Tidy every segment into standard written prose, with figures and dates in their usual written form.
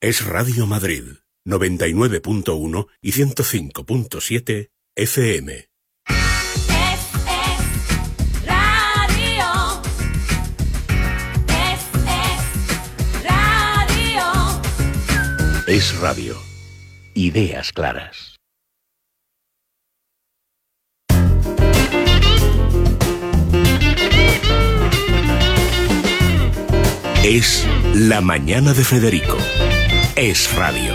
es Radio Madrid, 99.1 y 105.7 FM. Es radio. Ideas claras. Es la mañana de Federico. Es radio.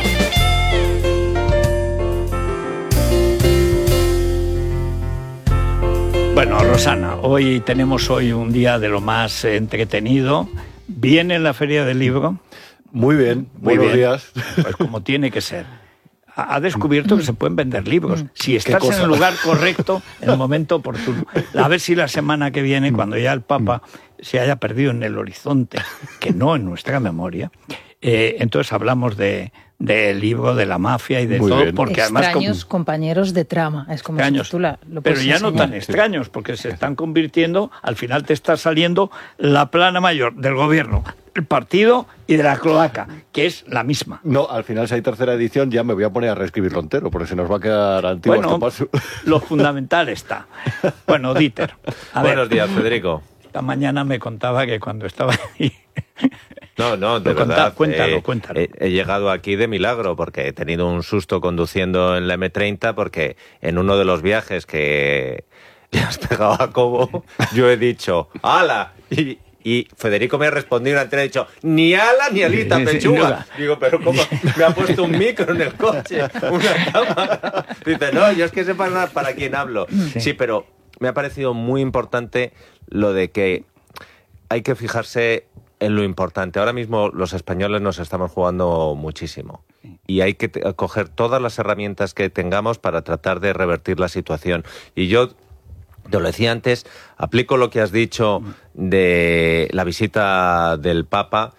Bueno, Rosana, tenemos un día de lo más entretenido. Viene la Feria del Libro. Muy bien, buenos días. Pues como tiene que ser. Ha descubierto que se pueden vender libros. Si estás en el lugar correcto, en el momento oportuno. A ver si la semana que viene, cuando ya el Papa se haya perdido en el horizonte, que no en nuestra memoria, entonces hablamos del libro de la mafia y de muy todo. Bien. Porque extraños compañeros de trama, es como extraños, se titula. pero ya no tan extraños, porque se están convirtiendo, al final te está saliendo la plana mayor del gobierno, el partido y de la cloaca, que es la misma. No, al final si hay tercera edición ya me voy a poner a reescribirlo entero, porque se nos va a quedar antiguo este paso. Lo fundamental está. Bueno, Dieter. Buenos días, Federico. Esta mañana me contaba que cuando estaba ahí... No, de verdad. Cuéntalo. He llegado aquí de milagro porque he tenido un susto conduciendo en la M30 porque en uno de los viajes que le has pegado a Cobo, yo he dicho ¡hala! Y Federico me ha respondido y ha dicho ni ala ni alita, pechuga. Digo, pero ¿cómo? Me ha puesto un micro en el coche, una cámara. Dice, no, yo es que sepa para quién hablo. Sí, pero me ha parecido muy importante lo de que hay que fijarse en lo importante. Ahora mismo los españoles nos estamos jugando muchísimo y hay que coger todas las herramientas que tengamos para tratar de revertir la situación. Y yo, te lo decía antes, aplico lo que has dicho de la visita del Papa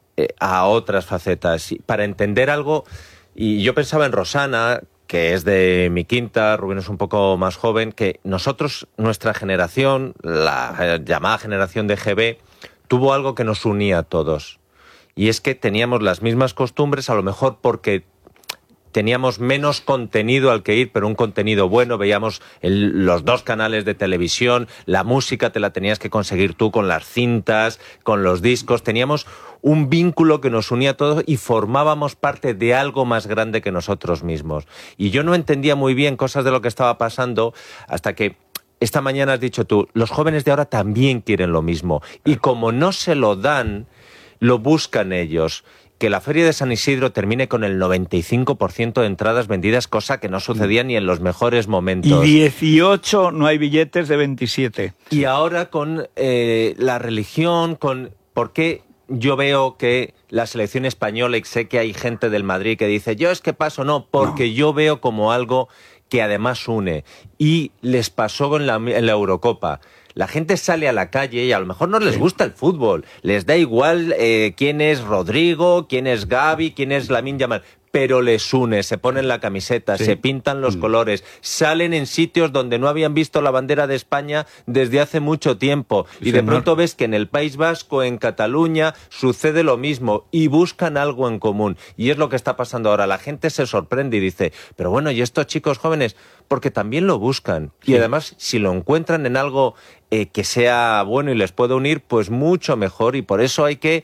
a otras facetas. Para entender algo, y yo pensaba en Rosana, que es de mi quinta, Rubén es un poco más joven, que nosotros, nuestra generación, la llamada generación de GB, tuvo algo que nos unía a todos. Y es que teníamos las mismas costumbres, a lo mejor porque teníamos menos contenido al que ir, pero un contenido bueno. Veíamos los dos canales de televisión, la música te la tenías que conseguir tú con las cintas, con los discos. Teníamos un vínculo que nos unía a todos y formábamos parte de algo más grande que nosotros mismos. Y yo no entendía muy bien cosas de lo que estaba pasando hasta que esta mañana has dicho tú, los jóvenes de ahora también quieren lo mismo. Y como no se lo dan, lo buscan ellos. Que la Feria de San Isidro termine con el 95% de entradas vendidas, cosa que no sucedía ni en los mejores momentos. Y 18 no hay billetes de 27. Y ahora con la religión, ¿por qué yo veo que la selección española, y sé que hay gente del Madrid que dice, yo es que paso, no, porque yo veo como algo que además une. Y les pasó en la Eurocopa. La gente sale a la calle y a lo mejor no les gusta el fútbol. Les da igual quién es Rodrigo, quién es Gavi, quién es Lamine Yamal. Pero les une, se ponen la camiseta, se pintan los colores, salen en sitios donde no habían visto la bandera de España desde hace mucho tiempo. Y de pronto ves que en el País Vasco, en Cataluña, sucede lo mismo y buscan algo en común. Y es lo que está pasando ahora. La gente se sorprende y dice, pero bueno, ¿y estos chicos jóvenes? Porque también lo buscan. Y además, si lo encuentran en algo que sea bueno y les pueda unir, pues mucho mejor. Y por eso hay que...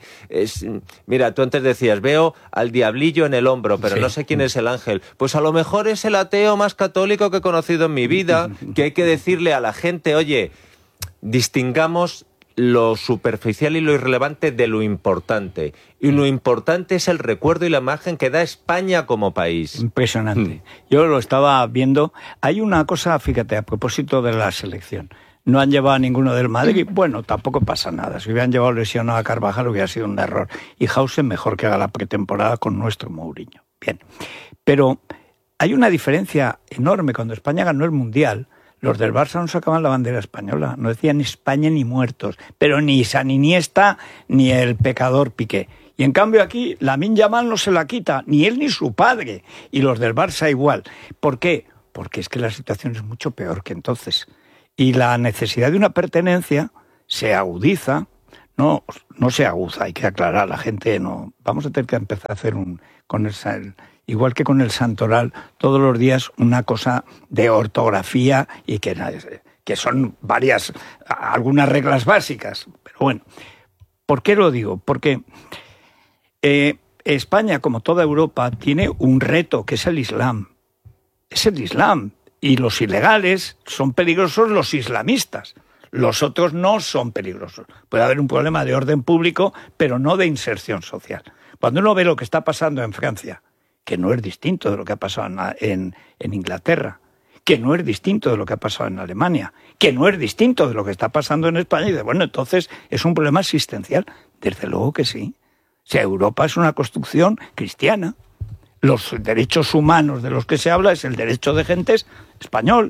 mira, tú antes decías, veo al diablillo en el hombro, pero no sé quién es el ángel. Pues a lo mejor es el ateo más católico que he conocido en mi vida, que hay que decirle a la gente, oye, distingamos lo superficial y lo irrelevante de lo importante. Y lo importante es el recuerdo y la imagen que da España como país. Impresionante. Yo lo estaba viendo. Hay una cosa, fíjate, a propósito de la selección. No han llevado a ninguno del Madrid. Bueno, tampoco pasa nada. Si hubieran llevado lesionado a Carvajal hubiera sido un error. Y Hausen mejor que haga la pretemporada con nuestro Mourinho. Bien. Pero hay una diferencia enorme. Cuando España ganó el Mundial, los del Barça no sacaban la bandera española. No decían España ni muertos. Pero ni San Iniesta ni el pecador Piqué. Y en cambio aquí, Lamine Yamal no se la quita. Ni él ni su padre. Y los del Barça igual. ¿Por qué? Porque es que la situación es mucho peor que entonces. Y la necesidad de una pertenencia se agudiza, no se aguza, hay que aclarar a la gente, no. Vamos a tener que empezar a hacer igual que con el santoral, todos los días una cosa de ortografía y que son algunas reglas básicas. Pero bueno, ¿por qué lo digo? Porque España, como toda Europa, tiene un reto que es el Islam. Es el Islam. Y los ilegales son peligrosos los islamistas. Los otros no son peligrosos. Puede haber un problema de orden público, pero no de inserción social. Cuando uno ve lo que está pasando en Francia, que no es distinto de lo que ha pasado en Inglaterra, que no es distinto de lo que ha pasado en Alemania, que no es distinto de lo que está pasando en España, y dice, bueno, entonces es un problema existencial. Desde luego que sí. O sea, Europa es una construcción cristiana. Los derechos humanos de los que se habla es el derecho de gentes español.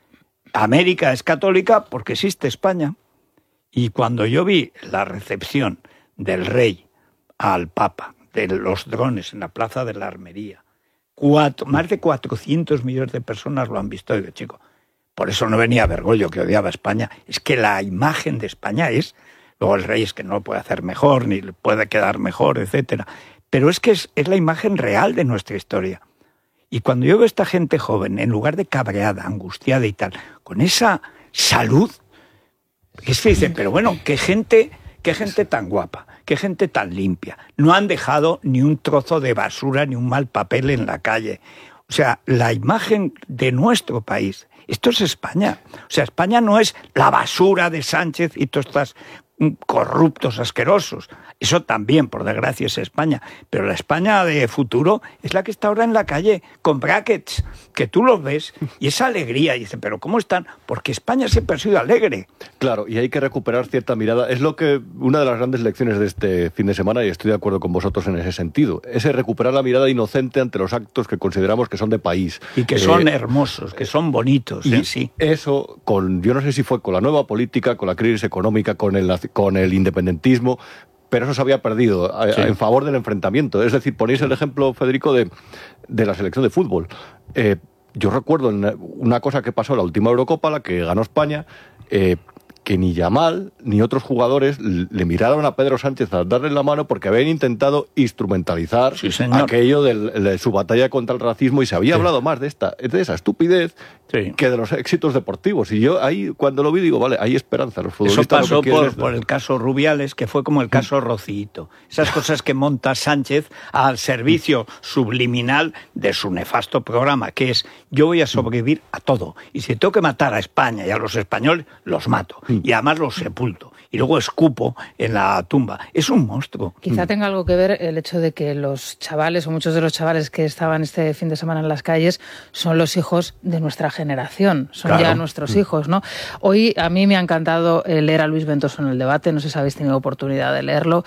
América es católica porque existe España. Y cuando yo vi la recepción del rey al Papa, de los drones en la Plaza de la Armería, más de 400 millones de personas lo han visto. Y digo, chico, por eso no venía Bergoglio, que odiaba a España. Es que la imagen de España es... Luego el rey es que no lo puede hacer mejor, ni le puede quedar mejor, etcétera. Pero es que es la imagen real de nuestra historia. Y cuando yo veo a esta gente joven, en lugar de cabreada, angustiada y tal, con esa salud, es que dicen, pero bueno, qué gente tan guapa, qué gente tan limpia. No han dejado ni un trozo de basura, ni un mal papel en la calle. O sea, la imagen de nuestro país, esto es España. O sea, España no es la basura de Sánchez y todas estas corruptos, asquerosos. Eso también, por desgracia, es España. Pero la España de futuro es la que está ahora en la calle, con brackets, que tú los ves, y esa alegría. Y dicen, ¿pero cómo están? Porque España siempre ha sido alegre. Claro, y hay que recuperar cierta mirada. Es lo que una de las grandes lecciones de este fin de semana, y estoy de acuerdo con vosotros en ese sentido, es recuperar la mirada inocente ante los actos que consideramos que son de país. Y que son hermosos, que son bonitos. Y sí. Eso, yo no sé si fue con la nueva política, con la crisis económica, con el independentismo, pero eso se había perdido en favor del enfrentamiento. Es decir, ponéis el ejemplo, Federico, de la selección de fútbol. Yo recuerdo una cosa que pasó en la última Eurocopa, la que ganó España, que ni Yamal ni otros jugadores le miraron a Pedro Sánchez a darle la mano porque habían intentado instrumentalizar aquello de su batalla contra el racismo, y se había hablado más de esa estupidez que de los éxitos deportivos. Y yo ahí, cuando lo vi, digo, vale, hay esperanza. Los futbolistas eso pasó por el caso Rubiales, que fue como el caso Rocito. Esas cosas que monta Sánchez al servicio subliminal de su nefasto programa, que es, yo voy a sobrevivir a todo. Y si tengo que matar a España y a los españoles, los mato. Y además los sepulto. Y luego escupo en la tumba. Es un monstruo. Quizá tenga algo que ver el hecho de que los chavales, o muchos de los chavales que estaban este fin de semana en las calles, son los hijos de nuestra generación. Son ya nuestros hijos, ¿no? Hoy a mí me ha encantado leer a Luis Ventoso en El Debate. No sé si habéis tenido oportunidad de leerlo.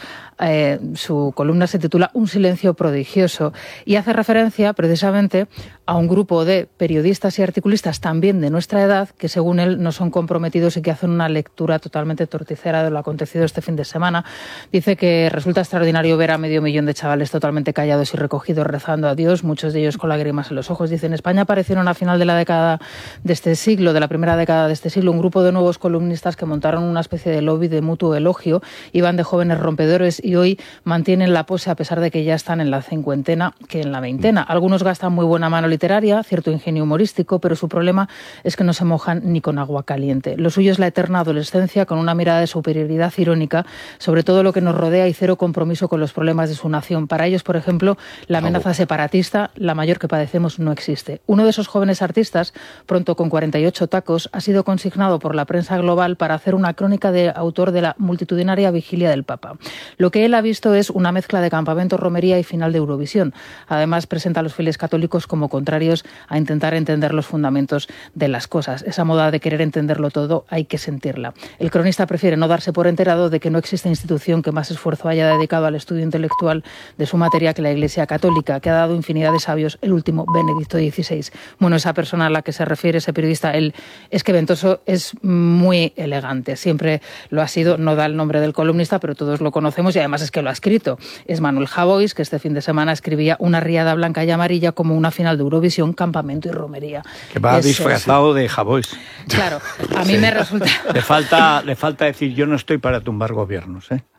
Su columna se titula Un silencio prodigioso y hace referencia precisamente a un grupo de periodistas y articulistas también de nuestra edad que, según él, no son comprometidos y que hacen una lectura totalmente torticera de lo acontecido este fin de semana. Dice que resulta extraordinario ver a 500.000 de chavales totalmente callados y recogidos rezando a Dios, muchos de ellos con lágrimas en los ojos. Dice, en España aparecieron a final de la década de este siglo, de la primera década de este siglo, un grupo de nuevos columnistas que montaron una especie de lobby de mutuo elogio, iban de jóvenes rompedores y hoy mantienen la pose a pesar de que ya están en la cincuentena que en la veintena. Algunos gastan muy buena mano literaria, cierto ingenio humorístico, pero su problema es que no se mojan ni con agua caliente. Lo suyo es la eterna adolescencia con una mirada de superioridad irónica sobre todo lo que nos rodea y cero compromiso con los problemas de su nación. Para ellos, por ejemplo, la amenaza separatista, la mayor que padecemos, no existe. Uno de esos jóvenes artistas, pronto con 48 tacos, ha sido consignado por la prensa global para hacer una crónica de autor de la multitudinaria vigilia del Papa. Lo que él ha visto es una mezcla de campamento, romería y final de Eurovisión. Además, presenta a los fieles católicos como contrarios a intentar entender los fundamentos de las cosas. Esa moda de querer entenderlo todo hay que sentirla. El cronista prefiere no darse por enterado de que no existe institución que más esfuerzo haya dedicado al estudio intelectual de su materia que la Iglesia Católica, que ha dado infinidad de sabios, el último Benedicto XVI. Bueno, esa persona a la que se refiere ese periodista, es que Ventoso es muy elegante, siempre lo ha sido, no da el nombre del columnista, pero todos lo conocemos y además es que lo ha escrito. Es Manuel Javois, que este fin de semana escribía una riada blanca y amarilla como una final de Eurovisión, campamento y romería. Que va disfrazado de Javois. Claro, a mí me resulta... Le falta decir, yo no estoy para tumbar gobiernos, ¿eh?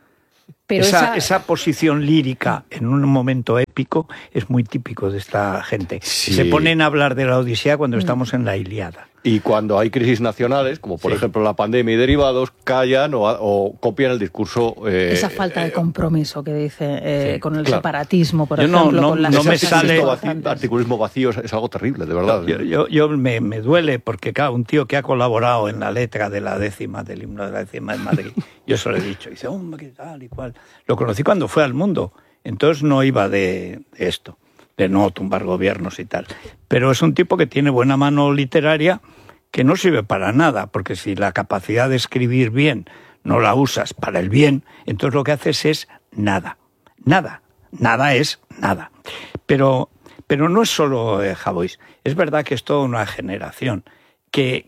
Pero esa posición lírica en un momento épico es muy típico de esta gente. Sí. Se ponen a hablar de la Odisea cuando estamos en la Ilíada. Y cuando hay crisis nacionales, como por ejemplo la pandemia y derivados, callan o copian el discurso. Esa falta de compromiso que dice con el separatismo, por Yo ejemplo, no con las me sale articulismo vacío es algo terrible, de verdad. Yo me duele porque, claro, un tío que ha colaborado en la letra de la 10ª, del himno de la 10ª de Madrid, yo se lo he dicho, y dice, hombre, qué tal y cual. Lo conocí cuando fue al Mundo, entonces no iba de esto, de no tumbar gobiernos y tal. Pero es un tipo que tiene buena mano literaria, que no sirve para nada, porque si la capacidad de escribir bien no la usas para el bien, entonces lo que haces es nada. Nada. Nada es nada. Pero no es solo Javois. Es verdad que es toda una generación que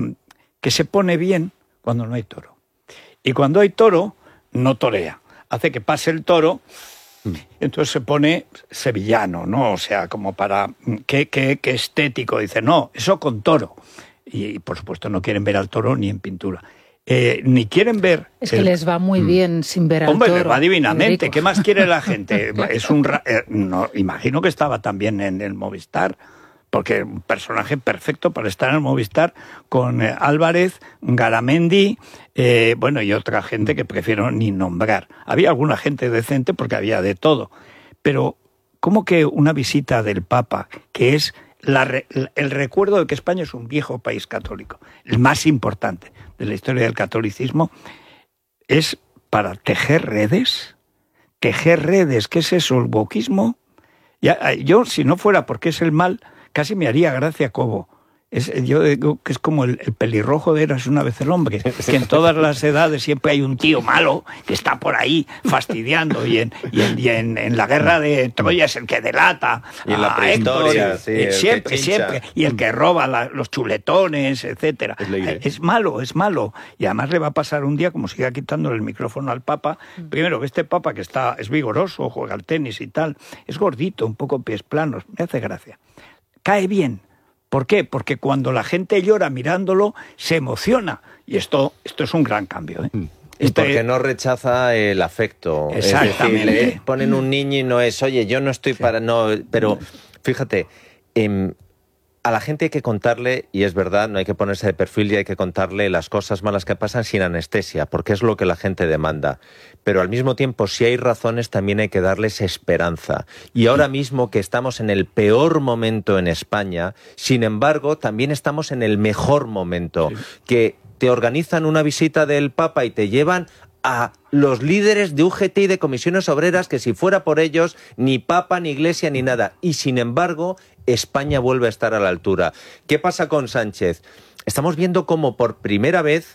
se pone bien cuando no hay toro. Y cuando hay toro, no torea. Hace que pase el toro, entonces se pone sevillano, ¿no? O sea, como para... ¿Qué estético? Dice, no, eso con toro. Y por supuesto no quieren ver al toro ni en pintura. Ni quieren ver... Es que les va muy bien sin ver al toro. Hombre, les va divinamente. Federico. ¿Qué más quiere la gente? Es no, imagino que estaba también en el Movistar, porque un personaje perfecto para estar en el Movistar con Álvarez, Garamendi, y otra gente que prefiero ni nombrar. Había alguna gente decente porque había de todo. Pero, ¿cómo que una visita del Papa, que es... el recuerdo de que España es un viejo país católico, el más importante de la historia del catolicismo, es para tejer redes? ¿Tejer redes? ¿Qué es eso? ¿El wokismo? Yo, si no fuera porque es el mal, casi me haría gracia Cobo. Yo digo que es como el pelirrojo de Eras una vez el hombre, que en todas las edades siempre hay un tío malo que está por ahí fastidiando y en la guerra de Troya es el que delata y en la prehistoria, Héctor, siempre, y el que roba los chuletones, etcétera. Es malo, y además le va a pasar un día, como siga quitándole el micrófono al Papa, primero que este Papa que es vigoroso, juega al tenis y tal, es gordito, un poco pies planos, me hace gracia, cae bien. ¿Por qué? Porque cuando la gente llora mirándolo, se emociona. Y esto es un gran cambio, ¿eh? Y porque no rechaza el afecto. Exactamente. Es decir, ponen un niño y no es, oye, yo no estoy para... No, pero fíjate, a la gente hay que contarle, y es verdad, no hay que ponerse de perfil y hay que contarle las cosas malas que pasan sin anestesia, porque es lo que la gente demanda. Pero al mismo tiempo, si hay razones, también hay que darles esperanza. Y ahora mismo que estamos en el peor momento en España, sin embargo, también estamos en el mejor momento. Sí. Que te organizan una visita del Papa y te llevan a los líderes de UGT y de comisiones obreras que si fuera por ellos, ni Papa, ni Iglesia, ni nada. Y sin embargo, España vuelve a estar a la altura. ¿Qué pasa con Sánchez? Estamos viendo cómo por primera vez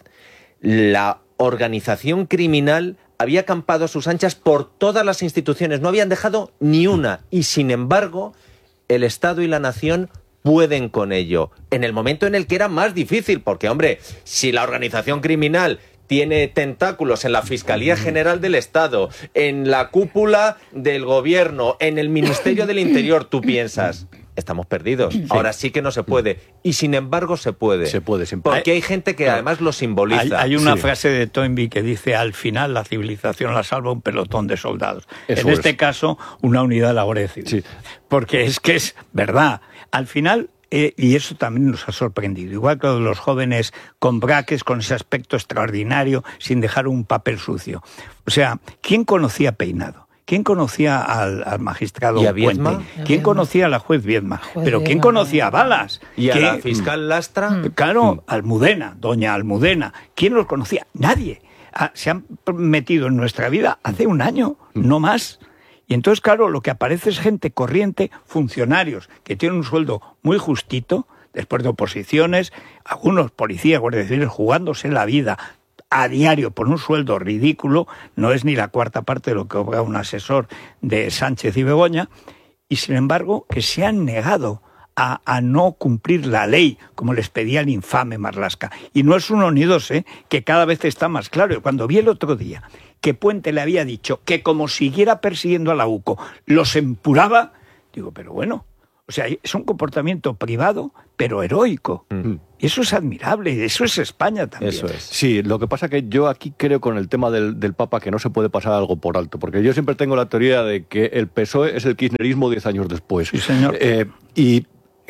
la organización criminal había acampado a sus anchas por todas las instituciones. No habían dejado ni una. Y sin embargo, el Estado y la nación pueden con ello. En el momento en el que era más difícil. Porque, hombre, si la organización criminal tiene tentáculos en la Fiscalía General del Estado, en la cúpula del Gobierno, en el Ministerio del Interior, tú piensas, estamos perdidos. Sí. Ahora sí que no se puede. Y sin embargo se puede. Se puede, siempre. Porque hay gente que además lo simboliza. Hay una frase de Toynbee que dice, al final la civilización la salva un pelotón de soldados. Eso en este caso, una unidad de la Guardia Civil. Sí. Porque es que es verdad. Al final... y eso también nos ha sorprendido. Igual que los jóvenes con braques, con ese aspecto extraordinario, sin dejar un papel sucio. O sea, ¿quién conocía Peinado? ¿Quién conocía al magistrado Puente? ¿Quién conocía a la juez Viedma? Pero ¿quién conocía a Balas? ¿Y a la fiscal Lastra? Claro, Almudena, doña Almudena. ¿Quién los conocía? Nadie. Se han metido en nuestra vida hace un año, no más. Y entonces, claro, lo que aparece es gente corriente, funcionarios que tienen un sueldo muy justito, después de oposiciones, algunos policías, guardias civiles, jugándose la vida a diario por un sueldo ridículo, no es ni la cuarta parte de lo que cobra un asesor de Sánchez y Begoña, y sin embargo que se han negado a no cumplir la ley, como les pedía el infame Marlaska. Y no es uno ni dos, que cada vez está más claro. Y cuando vi el otro día que Puente le había dicho que como siguiera persiguiendo a la UCO, los empuraba, digo, pero bueno, O sea, es un comportamiento privado, pero heroico. Y eso es admirable, y eso es España también. Eso es. Sí, lo que pasa que yo aquí creo con el tema del Papa que no se puede pasar algo por alto, porque yo siempre tengo la teoría de que el PSOE es el kirchnerismo 10 años después. Sí, señor. Y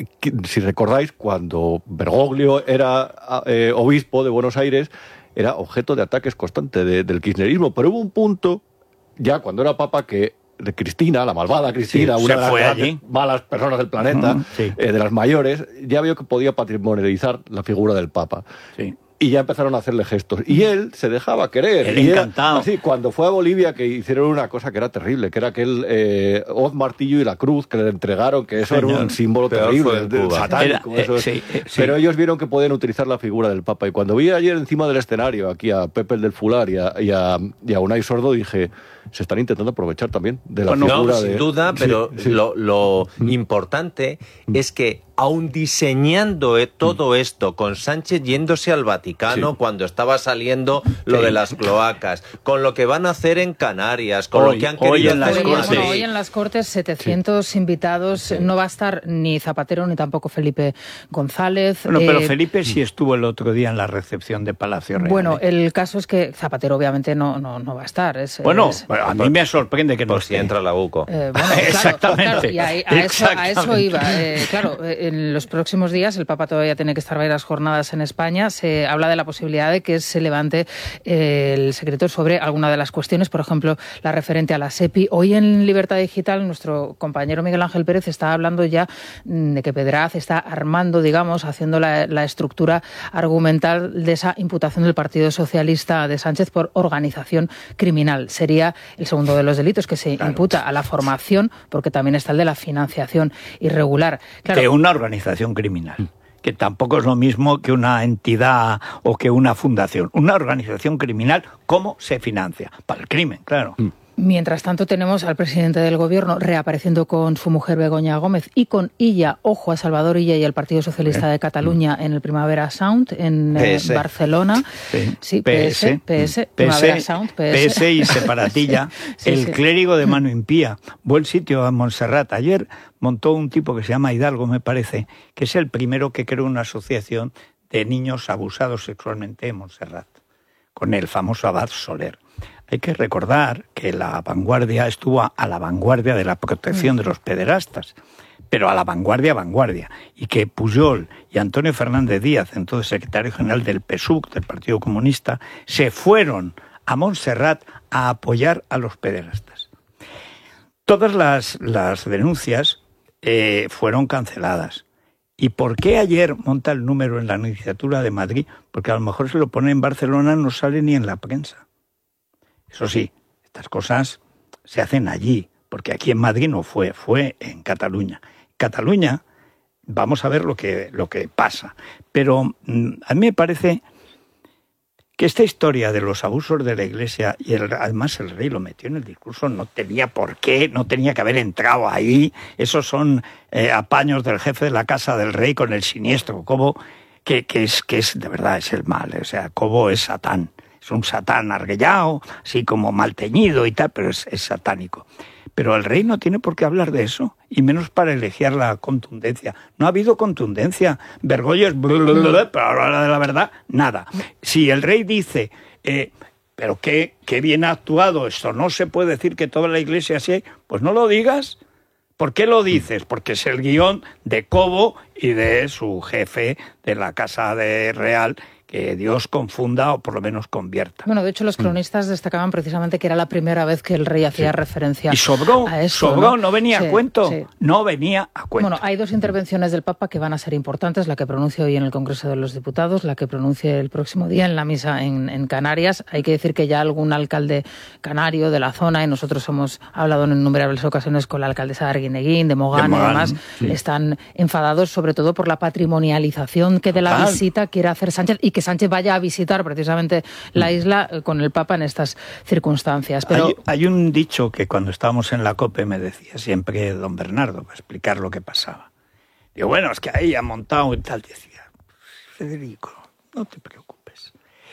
si recordáis, cuando Bergoglio era obispo de Buenos Aires, era objeto de ataques constantes del kirchnerismo, pero hubo un punto, ya cuando era Papa, que de Cristina, la malvada Cristina, Sí, una se de las fue grandes, allí. malas personas del planeta, Sí. de las mayores, ya vio que podía patrimonializar la figura del Papa. Sí. Y ya empezaron a hacerle gestos. Y él se dejaba querer. Él Y era encantado. así, cuando fue a Bolivia, que hicieron una cosa que era terrible, que era aquel hoz, martillo y la cruz que le entregaron, que eso Señor. era un símbolo Peor terrible, fue en Cuba. satánico. Era, eso es. sí. Pero ellos vieron que podían utilizar la figura del Papa. Y cuando vi ayer encima del escenario, aquí a Pepe el del Fular y a Unai Sordo, dije, se están intentando aprovechar también de la figura No, de... sin duda, Sí, pero sí. lo importante es que aun diseñando todo esto, con Sánchez yéndose al Vaticano Sí. cuando estaba saliendo lo de las cloacas, con lo que van a hacer en Canarias, con Hoy- lo que han hoy querido en las hacer en Cortes. Madrid. Bueno, hoy en las Cortes 700 invitados, no va a estar ni Zapatero ni tampoco Felipe González. Bueno, pero Felipe sí estuvo el otro día en la recepción de Palacio Real. Bueno, el caso es que Zapatero obviamente no va a estar. Bueno, a mí me sorprende que no Por si esté. entra la UCO. Bueno, claro, Exactamente. claro, y a eso iba. Claro, en los próximos días el Papa todavía tiene que estar varias jornadas en España. Se habla de la posibilidad de que se levante el secreto sobre alguna de las cuestiones, por ejemplo, la referente a la SEPI. Hoy en Libertad Digital, nuestro compañero Miguel Ángel Pérez está hablando ya de que Pedraz está armando, digamos, haciendo la estructura argumental de esa imputación del Partido Socialista de Sánchez por organización criminal. Sería el segundo de los delitos que se imputa a la formación, porque también está el de la financiación irregular. Claro, Que una organización criminal, que tampoco es lo mismo que una entidad o que una fundación. Una organización criminal, ¿cómo se financia? Para el crimen, claro. mientras tanto tenemos al presidente del Gobierno reapareciendo con su mujer Begoña Gómez y con Illa, ojo a Salvador Illa y el Partido Socialista de Cataluña en el Primavera Sound en PS. Barcelona. Sí, PS, Primavera Sound, PS. PS y Separatilla. Sí, El sí. clérigo de mano impía. Buen sitio a Montserrat. Ayer montó un tipo que se llama Hidalgo, me parece, que es el primero que creó una asociación de niños abusados sexualmente en Montserrat, con el famoso abad Soler. Hay que recordar que la vanguardia estuvo a la vanguardia de la protección de los pederastas, pero a la vanguardia, y que Pujol y Antonio Fernández Díaz, entonces secretario general del PSUC, del Partido Comunista, se fueron a Montserrat a apoyar a los pederastas. Todas las denuncias fueron canceladas. ¿Y por qué ayer monta el número en la Nunciatura de Madrid? Porque a lo mejor se lo pone en Barcelona, no sale ni en la prensa. Eso sí, estas cosas se hacen allí, porque aquí en Madrid no fue en Cataluña. Cataluña, vamos a ver lo que pasa. Pero a mí me parece que esta historia de los abusos de la Iglesia, y además el rey lo metió en el discurso, no tenía por qué, no tenía que haber entrado ahí. Esos son apaños del jefe de la casa del rey con el siniestro Cobo, que es de verdad, es el mal. O sea, Cobo es Satán. Es un Satán arguellao, así como mal teñido y tal, pero es satánico. Pero el rey no tiene por qué hablar de eso, y menos para elogiar la contundencia. No ha habido contundencia. Bergoglio es blablabla, pero a la hora de la verdad, nada. Si el rey dice, pero qué bien ha actuado, esto no se puede decir que toda la Iglesia así, pues no lo digas. ¿Por qué lo dices? Porque es el guión de Cobo y de su jefe de la Casa de Real, que Dios confunda o por lo menos convierta. Bueno, de hecho los cronistas destacaban precisamente que era la primera vez que el rey hacía referencia Y sobró, a esto, no venía a cuento, sí. no venía a cuento. Bueno, hay dos intervenciones del Papa que van a ser importantes, la que pronuncie hoy en el Congreso de los Diputados, la que pronuncie el próximo día en la misa en Canarias. Hay que decir que ya algún alcalde canario de la zona, y nosotros hemos hablado en innumerables ocasiones con la alcaldesa de Arguineguín, de Mogán y demás, están enfadados sobre todo por la patrimonialización que de la visita quiere hacer Sánchez, y que Sánchez vaya a visitar precisamente la isla con el Papa en estas circunstancias. Pero Hay un dicho que cuando estábamos en la COPE me decía siempre don Bernardo para explicar lo que pasaba. Digo, bueno, es que ahí ha montado y tal. Decía, Federico, no te preocupes.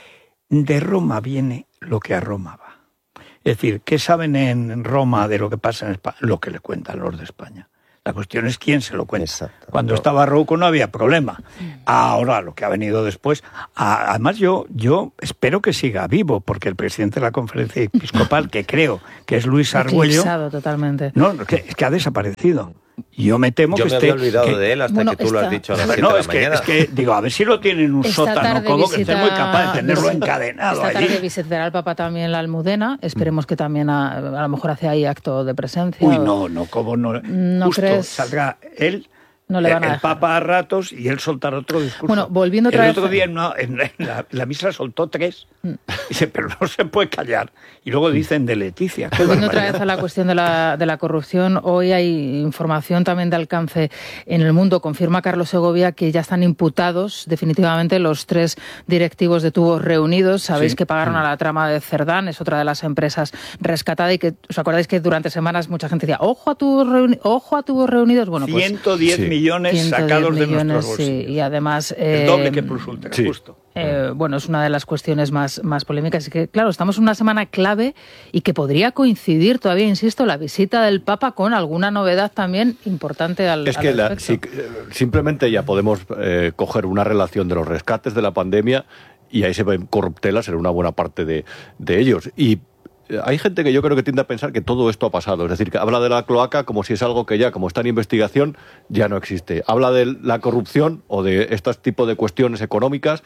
De Roma viene lo que a Roma va. Es decir, ¿qué saben en Roma de lo que pasa en España? Lo que le cuentan los de España. La cuestión es quién se lo cuenta. Exacto. Cuando estaba Rouco no había problema. Ahora, lo que ha venido después... Además, yo espero que siga vivo, porque el presidente de la Conferencia Episcopal, que creo que es Luis Argüello... Eclipsado totalmente. No, es que ha desaparecido. Yo me temo Yo que me había olvidado de él hasta Bueno, que tú lo has dicho a las 7 No, de la es que, mañana. es que, digo, a ver si lo tiene en un Esta sótano, tarde como que esté muy capaz de tenerlo visita- encadenado Esta tarde allí. visitará al Papa también la Almudena. Esperemos que también a lo mejor hace ahí acto de presencia. Uy, no, ¿cómo no? ¿No Justo crees? saldrá él, No le van a el dejar. Papa a ratos, y él soltará otro discurso. Bueno, volviendo otra el vez- otro día en la misa soltó 3. Dice, pero no se puede callar. Y luego dicen de Leticia. Qué Volviendo otra barbaridad. vez a la cuestión de la corrupción, hoy hay información también de alcance en el mundo. Confirma Carlos Segovia que ya están imputados definitivamente los 3 directivos de Tubos Reunidos. Sabéis Sí. que pagaron a la trama de Cerdán, es otra de las empresas rescatada, y que os acordáis que durante semanas mucha gente decía, ojo a Tubos Reunidos. Bueno, pues 110 Sí. millones 110 sacados de millones, nuestros sí, bolsillos. y además... El doble que Plus Ultra, sí. justo. Bueno, es una de las cuestiones más polémicas. Y que, claro, estamos en una semana clave y que podría coincidir, todavía insisto, la visita del Papa con alguna novedad también importante al Es que respecto. simplemente ya podemos coger una relación de los rescates de la pandemia y ahí se ven corruptelas en una buena parte de ellos. Y hay gente que yo creo que tiende a pensar que todo esto ha pasado. Es decir, que habla de la cloaca como si es algo que ya, como está en investigación, ya no existe. Habla de la corrupción o de estos tipos de cuestiones económicas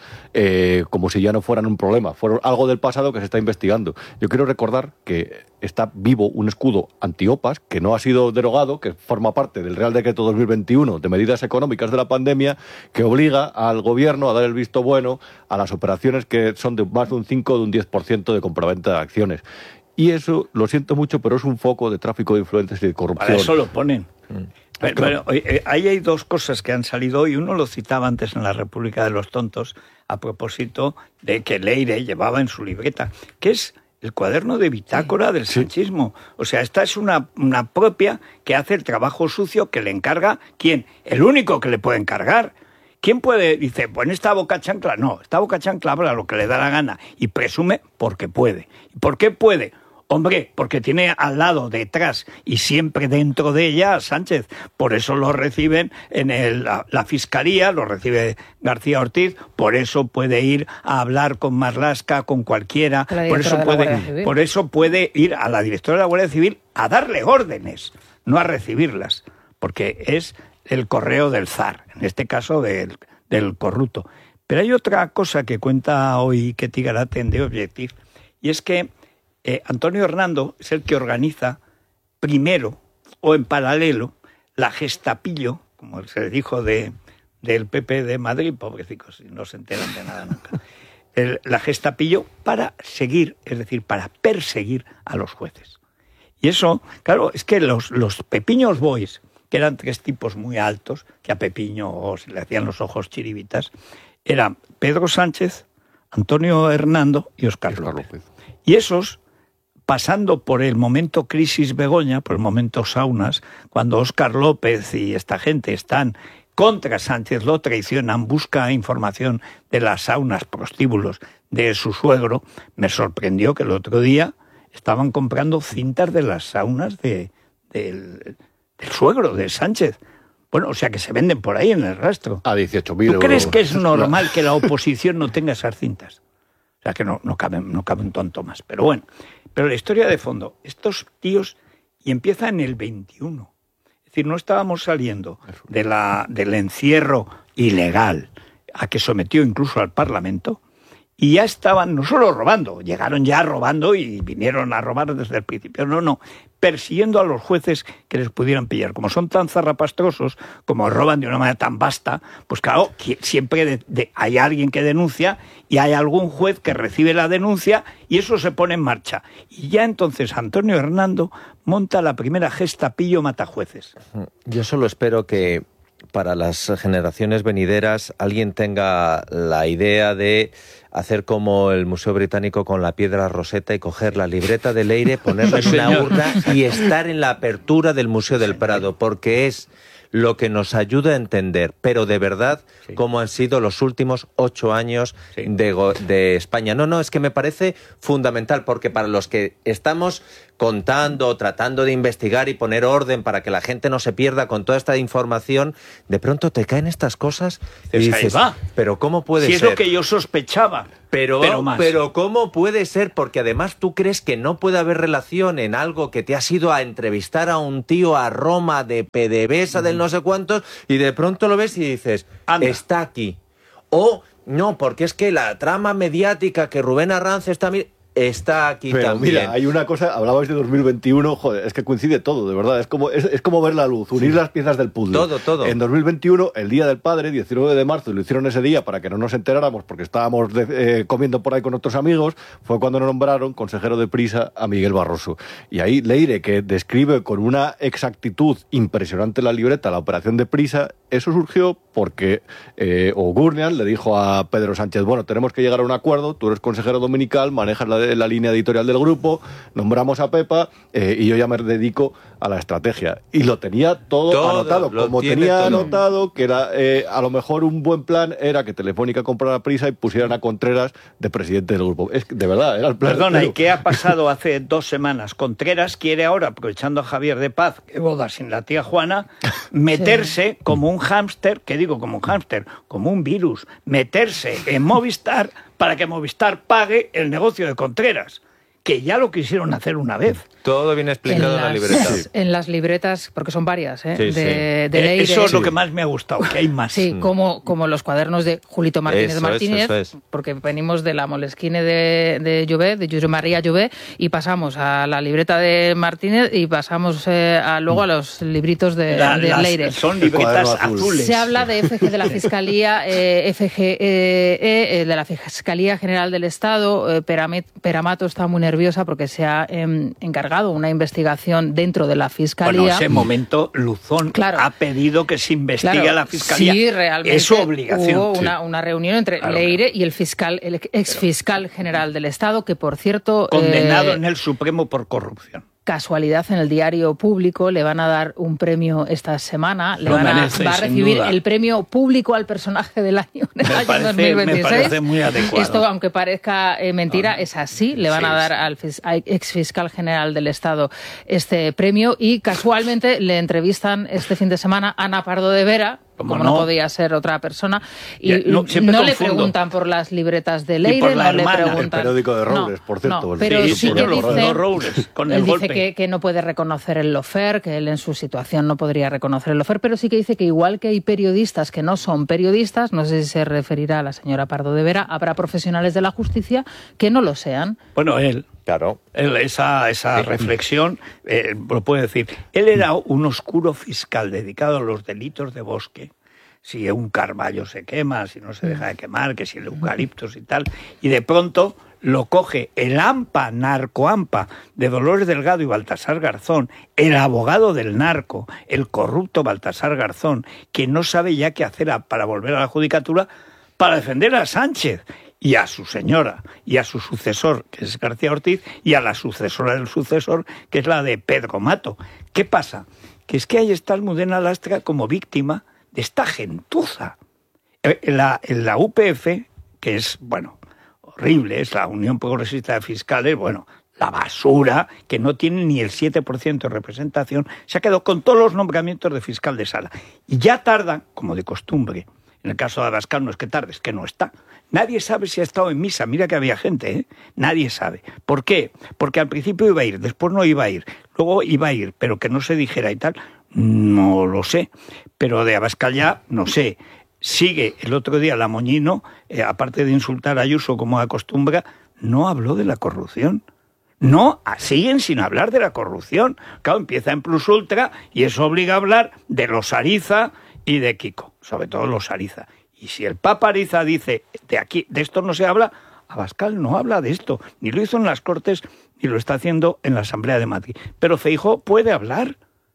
como si ya no fueran un problema. Fueron algo del pasado que se está investigando. Yo quiero recordar que está vivo un escudo antiopas que no ha sido derogado, que forma parte del Real Decreto 2021 de medidas económicas de la pandemia, que obliga al gobierno a dar el visto bueno a las operaciones que son de más de un 5 o de un 10% de compraventa de acciones. Y eso, lo siento mucho, pero es un foco de tráfico de influencias y de corrupción. Para eso lo ponen. Pero, ahí hay 2 cosas que han salido hoy. Uno lo citaba antes en la República de los Tontos a propósito de que Leire llevaba en su libreta, que es el cuaderno de bitácora del sanchismo. O sea, esta es una propia que hace el trabajo sucio que le encarga. ¿Quién? El único que le puede encargar. ¿Quién puede? Dice, bueno, esta boca chancla. No, esta boca chancla habla lo que le da la gana y presume porque puede. ¿Y por qué puede? Hombre, porque tiene al lado, detrás y siempre dentro de ella a Sánchez. Por eso lo reciben en la Fiscalía, lo recibe García Ortiz, por eso puede ir a hablar con Marlaska, con cualquiera, por eso puede ir a la directora de la Guardia Civil a darle órdenes, no a recibirlas, porque es el correo del zar, en este caso del corrupto. Pero hay otra cosa que cuenta hoy Ketty Garaten de Objective, y es que Antonio Hernando es el que organiza primero o en paralelo la Gestapillo, como se le dijo del PP de Madrid, pobrecicos, no se enteran de nada nunca, la Gestapillo para seguir, es decir, para perseguir a los jueces. Y eso, claro, es que los Pepiños Boys, que eran 3 tipos muy altos, que a Pepiño se le hacían los ojos chiribitas, eran Pedro Sánchez, Antonio Hernando y Óscar López. Y esos, pasando por el momento crisis Begoña, por el momento saunas, cuando Óscar López y esta gente están contra Sánchez, lo traicionan, busca información de las saunas prostíbulos de su suegro, me sorprendió que el otro día estaban comprando cintas de las saunas del suegro de Sánchez. Bueno, o sea que se venden por ahí en el rastro. A 18.000 euros. ¿Tú crees que es normal que la oposición no tenga esas cintas? O sea que no cabe un tonto más. Pero bueno, pero la historia de fondo, estos tíos, y empieza en el 21. Es decir, no estábamos saliendo del encierro ilegal a que sometió incluso al Parlamento, y ya estaban no solo robando, llegaron ya robando y vinieron a robar desde el principio, no, persiguiendo a los jueces que les pudieran pillar. Como son tan zarrapastrosos, como roban de una manera tan vasta, pues claro, siempre hay alguien que denuncia y hay algún juez que recibe la denuncia y eso se pone en marcha. Y ya entonces Antonio Hernando monta la primera Gestapillo matajueces. Yo solo espero que para las generaciones venideras alguien tenga la idea de hacer como el Museo Británico con la piedra Rosetta y coger la libreta de Leire, ponerla en una urna y estar en la apertura del Museo del Prado, porque es lo que nos ayuda a entender, pero de verdad, cómo han sido los últimos 8 años de España. No, es que me parece fundamental, porque para los que estamos contando, tratando de investigar y poner orden para que la gente no se pierda con toda esta información, de pronto te caen estas cosas y dices, pero ¿cómo puede ser? Si es lo que yo sospechaba. Pero ¿cómo puede ser? Porque además tú crees que no puede haber relación en algo que te has ido a entrevistar a un tío a Roma de PDVSA del no sé cuántos y de pronto lo ves y dices, está aquí. O no, porque es que la trama mediática que Rubén Arranz está aquí pero también. Mira, hay una cosa, hablabais de 2021, joder, es que coincide todo, de verdad, es como ver la luz, unir las piezas del puzzle. Todo. En 2021, el Día del Padre, 19 de marzo, lo hicieron ese día para que no nos enteráramos porque estábamos comiendo por ahí con otros amigos, fue cuando nos nombraron consejero de Prisa a Miguel Barroso. Y ahí Leire, que describe con una exactitud impresionante la libreta, la operación de Prisa, eso surgió porque Gurnian le dijo a Pedro Sánchez, bueno, tenemos que llegar a un acuerdo, tú eres consejero dominical, manejas la línea editorial del grupo, nombramos a Pepa y yo ya me dedico a la estrategia. Y lo tenía todo anotado, como tenía anotado que era, a lo mejor un buen plan era que Telefónica comprara Prisa y pusieran a Contreras de presidente del grupo. Es que, de verdad, era el plan. Perdona, ¿y qué ha pasado hace 2 semanas? Contreras quiere ahora, aprovechando a Javier de Paz, que boda sin la tía Juana, meterse como un hámster, ¿qué digo? Como un hámster, como un virus, meterse en Movistar para que Movistar pague el negocio de Contreras, que ya lo quisieron hacer una vez. Todo bien explicado en la libreta. En las libretas, porque son varias, de Leire. Eso es lo que más me ha gustado, que hay más. Sí, como los cuadernos de Julito Martínez Martínez, eso. Porque venimos de la Moleskine de Llobet, de Josep María Llobet, y pasamos a la libreta de Martínez y pasamos luego a los libritos de Leire. Son libretas azules. Se habla de FG de la Fiscalía, FGE de la Fiscalía General del Estado. Peramato está muy nerviosa porque se ha encargado una investigación dentro de la Fiscalía. Bueno, en ese momento Luzón ha pedido que se investigue a la Fiscalía. Sí, realmente es su obligación. Hubo una reunión entre Leire y el exfiscal general del Estado, que por cierto... Condenado en el Supremo por corrupción. Casualidad, en el Diario Público le van a dar un premio esta semana, va a recibir el premio público al personaje del año en el año 2026. Me parece muy adecuado. Esto, aunque parezca mentira, es así, le van a dar al exfiscal general del Estado este premio, y casualmente le entrevistan este fin de semana a Ana Pardo de Vera, como no podía ser otra persona, y no le preguntan por las libretas de Leire, no le preguntan... El periódico de Roures, por cierto. No, pero sí que dice, Roures, con el golpe. Que no puede reconocer el lofer, que él en su situación no podría reconocer el lofer, pero sí que dice que igual que hay periodistas que no son periodistas, no sé si se referirá a la señora Pardo de Vera, habrá profesionales de la justicia que no lo sean. Bueno, él... Claro. Esa reflexión lo puede decir. Él era un oscuro fiscal dedicado a los delitos de bosque. Si un carballo se quema, si no se deja de quemar, que si el eucaliptos y tal. Y de pronto lo coge el AMPA, narcoampa, de Dolores Delgado y Baltasar Garzón, el abogado del narco, el corrupto Baltasar Garzón, que no sabe ya qué hacer para volver a la judicatura para defender a Sánchez y a su señora, y a su sucesor, que es García Ortiz, y a la sucesora del sucesor, que es la de Pedro Mato. ¿Qué pasa? Que es que ahí está Almudena Lastra como víctima de esta gentuza. En la UPF, que es, bueno, horrible, es la Unión Progresista de Fiscales, bueno, la basura, que no tiene ni el 7% de representación, se ha quedado con todos los nombramientos de fiscal de sala. Y ya tardan, como de costumbre. En el caso de Abascal no es que tarde, es que no está. Nadie sabe si ha estado en misa. Mira que había gente, ¿eh? Nadie sabe. ¿Por qué? Porque al principio iba a ir, después no iba a ir, luego iba a ir, pero que no se dijera y tal, no lo sé. Pero de Abascal ya no sé. Sigue el otro día Lamoñino, aparte de insultar a Ayuso como acostumbra, no habló de la corrupción. No, siguen sin hablar de la corrupción. Claro, empieza en Plus Ultra y eso obliga a hablar de los Ariza y de Kiko, sobre todo los Ariza. Y si el Papa Ariza dice, de esto no se habla, Abascal no habla de esto. Ni lo hizo en las Cortes, ni lo está haciendo en la Asamblea de Madrid. Pero Feijóo puede hablar.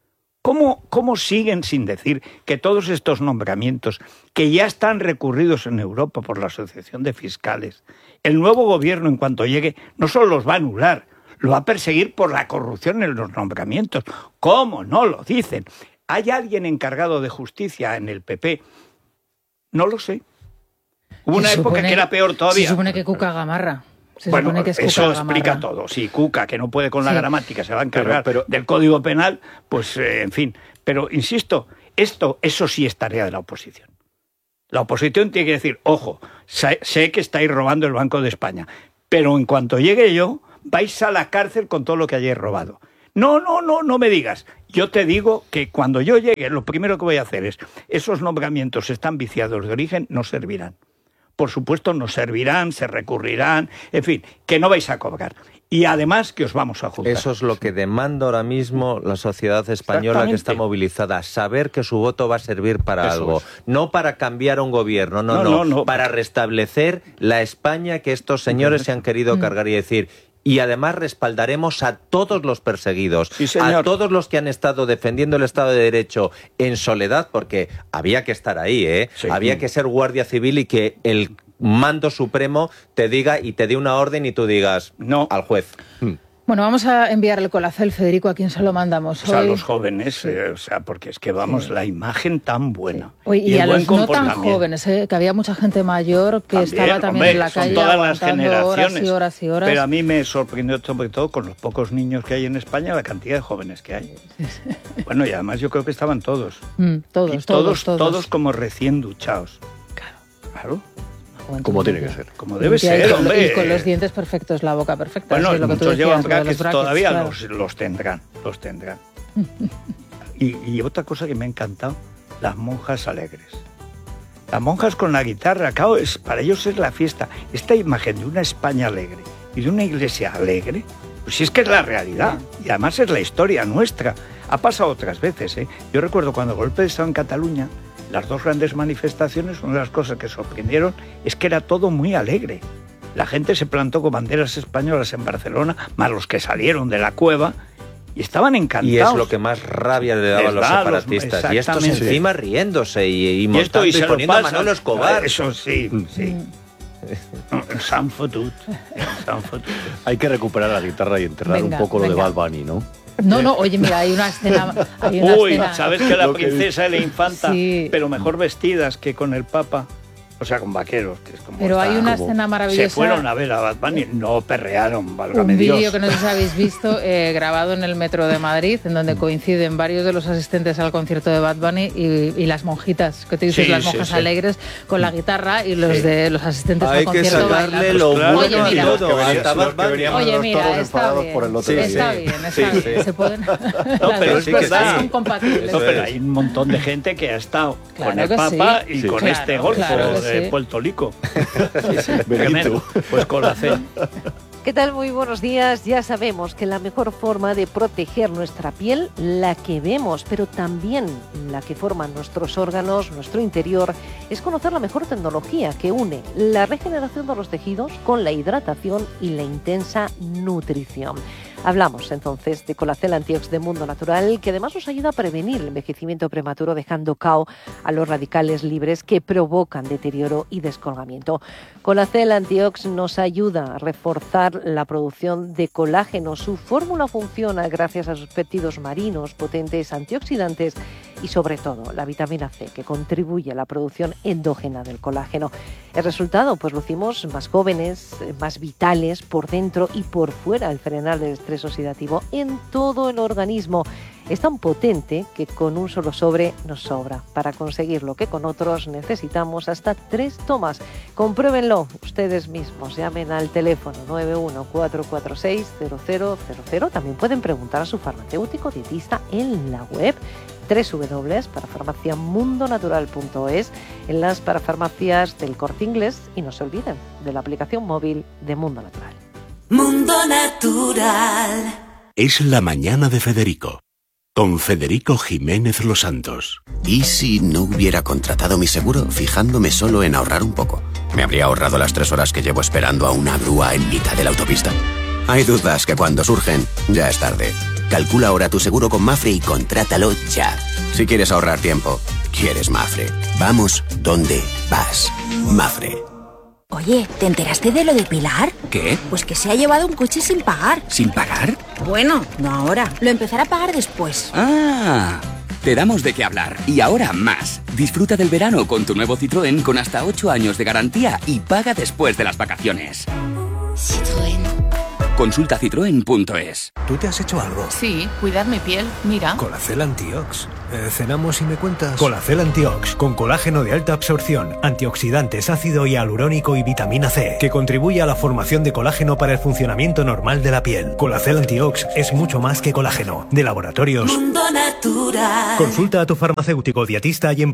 ¿Cómo siguen sin decir que todos estos nombramientos, que ya están recurridos en Europa por la Asociación de Fiscales, el nuevo gobierno, en cuanto llegue, no solo los va a anular, lo va a perseguir por la corrupción en los nombramientos? ¿Cómo no lo dicen? ¿Hay alguien encargado de justicia en el PP? No lo sé. Hubo una época que era peor todavía. Se supone que Cuca Gamarra. Bueno, eso explica todo. Sí, Cuca, que no puede con la gramática, se va a encargar del Código Penal, pues, en fin. Pero, insisto, eso sí es tarea de la oposición. La oposición tiene que decir, ojo, sé que estáis robando el Banco de España, pero en cuanto llegue yo, vais a la cárcel con todo lo que hayáis robado. No me digas. Yo te digo que cuando yo llegue, lo primero que voy a hacer es, esos nombramientos están viciados de origen, no servirán. Por supuesto, no servirán, se recurrirán, en fin, que no vais a cobrar. Y además que os vamos a juzgar. Eso es lo que demanda ahora mismo la sociedad española, que está movilizada. Saber que su voto va a servir para algo. No para cambiar un gobierno, no. Para restablecer la España que estos señores se han querido cargar y decir... Y además respaldaremos a todos los perseguidos, a todos los que han estado defendiendo el Estado de Derecho en soledad, porque había que estar ahí, había que ser guardia civil y que el mando supremo te diga y te dé una orden y tú digas no al juez. Bueno, vamos a enviar el Colacel, Federico, ¿a quién se lo mandamos hoy? O sea, a los jóvenes, porque es que vamos, la imagen tan buena. Sí. Y a los no tan jóvenes, que había mucha gente mayor que estaba también en la calle todas las generaciones, horas y horas. Pero a mí me sorprendió sobre todo con los pocos niños que hay en España, la cantidad de jóvenes que hay. Bueno, y además yo creo que estaban todos. Todos como recién duchados. Claro. Como tiene que ser. Como debe ser, hombre. Y con los dientes perfectos, la boca perfecta. Bueno, sí, lo que muchos llevan brackets, todavía claro. los tendrán. Y otra cosa que me ha encantado, las monjas alegres. Las monjas con la guitarra, claro, para ellos es la fiesta. Esta imagen de una España alegre y de una iglesia alegre, pues sí es que es la realidad. Y además es la historia nuestra. Ha pasado otras veces, ¿eh? Yo recuerdo cuando el golpe de Estado en Cataluña, las dos grandes manifestaciones, una de las cosas que sorprendieron es que era todo muy alegre. La gente se plantó con banderas españolas en Barcelona, más los que salieron de la cueva, y estaban encantados. Y es lo que más rabia le daba a los separatistas. Y estos encima riéndose y montando y poniendo a Manolo Escobar. Eso sí. S'han fotut. Hay que recuperar la guitarra y enterrar un poco lo de Bad Bunny, ¿no? No, oye, mira, hay una escena... ¿Sabes que la princesa y la infanta, pero mejor vestidas que con el Papa? O sea, con vaqueros, que es como... Pero hay una escena maravillosa... Se fueron a ver a Bad Bunny, no perrearon, válgame Dios. Un vídeo que no sé si habéis visto, grabado en el metro de Madrid, en donde coinciden varios de los asistentes al concierto de Bad Bunny y las monjitas, que te dices, las monjas alegres, con la guitarra y los de los asistentes al concierto bailando. Hay que sacarle lo bueno a todo, hasta Bad Bunny. Oye, mira, está bien. Se pueden... No, pero es verdad. Son compatibles. Pero hay un montón de gente que ha estado con el Papa y con este golfo de Puerto Rico. Pues Colacel. ¿Qué tal? Muy buenos días. Ya sabemos que la mejor forma de proteger nuestra piel, la que vemos, pero también la que forman nuestros órganos, nuestro interior, es conocer la mejor tecnología que une la regeneración de los tejidos con la hidratación y la intensa nutrición. Hablamos entonces de Colacel Antiox de Mundo Natural, que además nos ayuda a prevenir el envejecimiento prematuro, dejando cao a los radicales libres que provocan deterioro y descolgamiento. Colacel Antiox nos ayuda a reforzar la producción de colágeno. Su fórmula funciona gracias a sus péptidos marinos, potentes antioxidantes y sobre todo la vitamina C, que contribuye a la producción endógena del colágeno. El resultado, pues lucimos más jóvenes, más vitales por dentro y por fuera, al frenar el estrés oxidativo en todo el organismo. Es tan potente que con un solo sobre nos sobra. Para conseguir lo que con otros necesitamos hasta 3 tomas. Compruébenlo ustedes mismos. Llamen al teléfono 914460000. También pueden preguntar a su farmacéutico dietista en la web www.parafarmaciamundonatural.es, en las parafarmacias del Corte Inglés, y no se olviden de la aplicación móvil de Mundo Natural. Mundo Natural. Es la mañana de Federico, con Federico Jiménez Los Santos. ¿Y si no hubiera contratado mi seguro fijándome solo en ahorrar un poco? ¿Me habría ahorrado las 3 horas que llevo esperando a una grúa en mitad de la autopista? Hay dudas que cuando surgen ya es tarde. Calcula ahora tu seguro con Mafre y contrátalo ya. Si quieres ahorrar tiempo, quieres Mafre. Vamos donde vas. Mafre. Oye, ¿te enteraste de lo de Pilar? ¿Qué? Pues que se ha llevado un coche sin pagar. ¿Sin pagar? Bueno, no ahora. Lo empezará a pagar después. ¡Ah! Te damos de qué hablar. Y ahora más. Disfruta del verano con tu nuevo Citroën con hasta 8 años de garantía y paga después de las vacaciones. Citroën. Consulta citroen.es. ¿Tú te has hecho algo? Sí, cuidar mi piel. Mira. Colacel Antiox. Cenamos y me cuentas. Colacel Antiox, con colágeno de alta absorción, antioxidantes, ácido hialurónico y vitamina C, que contribuye a la formación de colágeno para el funcionamiento normal de la piel. Colacel Antiox es mucho más que colágeno. De Laboratorios Mundo Natural. Consulta a tu farmacéutico dietista y en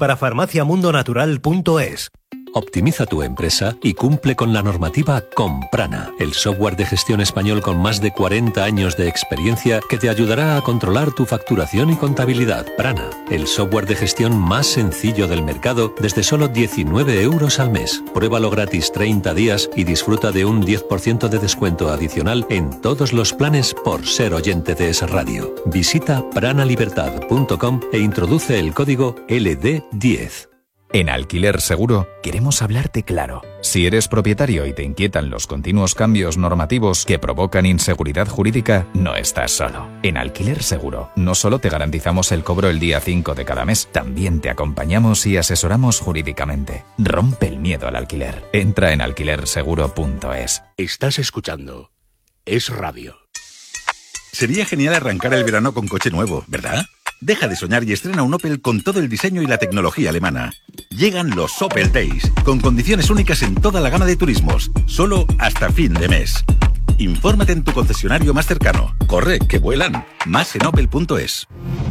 parafarmaciamundonatural.es. Optimiza tu empresa y cumple con la normativa con Prana, el software de gestión español con más de 40 años de experiencia que te ayudará a controlar tu facturación y contabilidad. Prana, el software de gestión más sencillo del mercado desde solo 19 euros al mes. Pruébalo gratis 30 días y disfruta de un 10% de descuento adicional en todos los planes por ser oyente de Es Radio. Visita pranalibertad.com e introduce el código LD10. En Alquiler Seguro queremos hablarte claro. Si eres propietario y te inquietan los continuos cambios normativos que provocan inseguridad jurídica, no estás solo. En Alquiler Seguro no solo te garantizamos el cobro el día 5 de cada mes, también te acompañamos y asesoramos jurídicamente. Rompe el miedo al alquiler. Entra en alquilerseguro.es. Estás escuchando Es Radio. Sería genial arrancar el verano con coche nuevo, ¿verdad? Deja de soñar y estrena un Opel con todo el diseño y la tecnología alemana. Llegan los Opel Days, con condiciones únicas en toda la gama de turismos, solo hasta fin de mes. Infórmate en tu concesionario más cercano. Corre, que vuelan. Más en opel.es.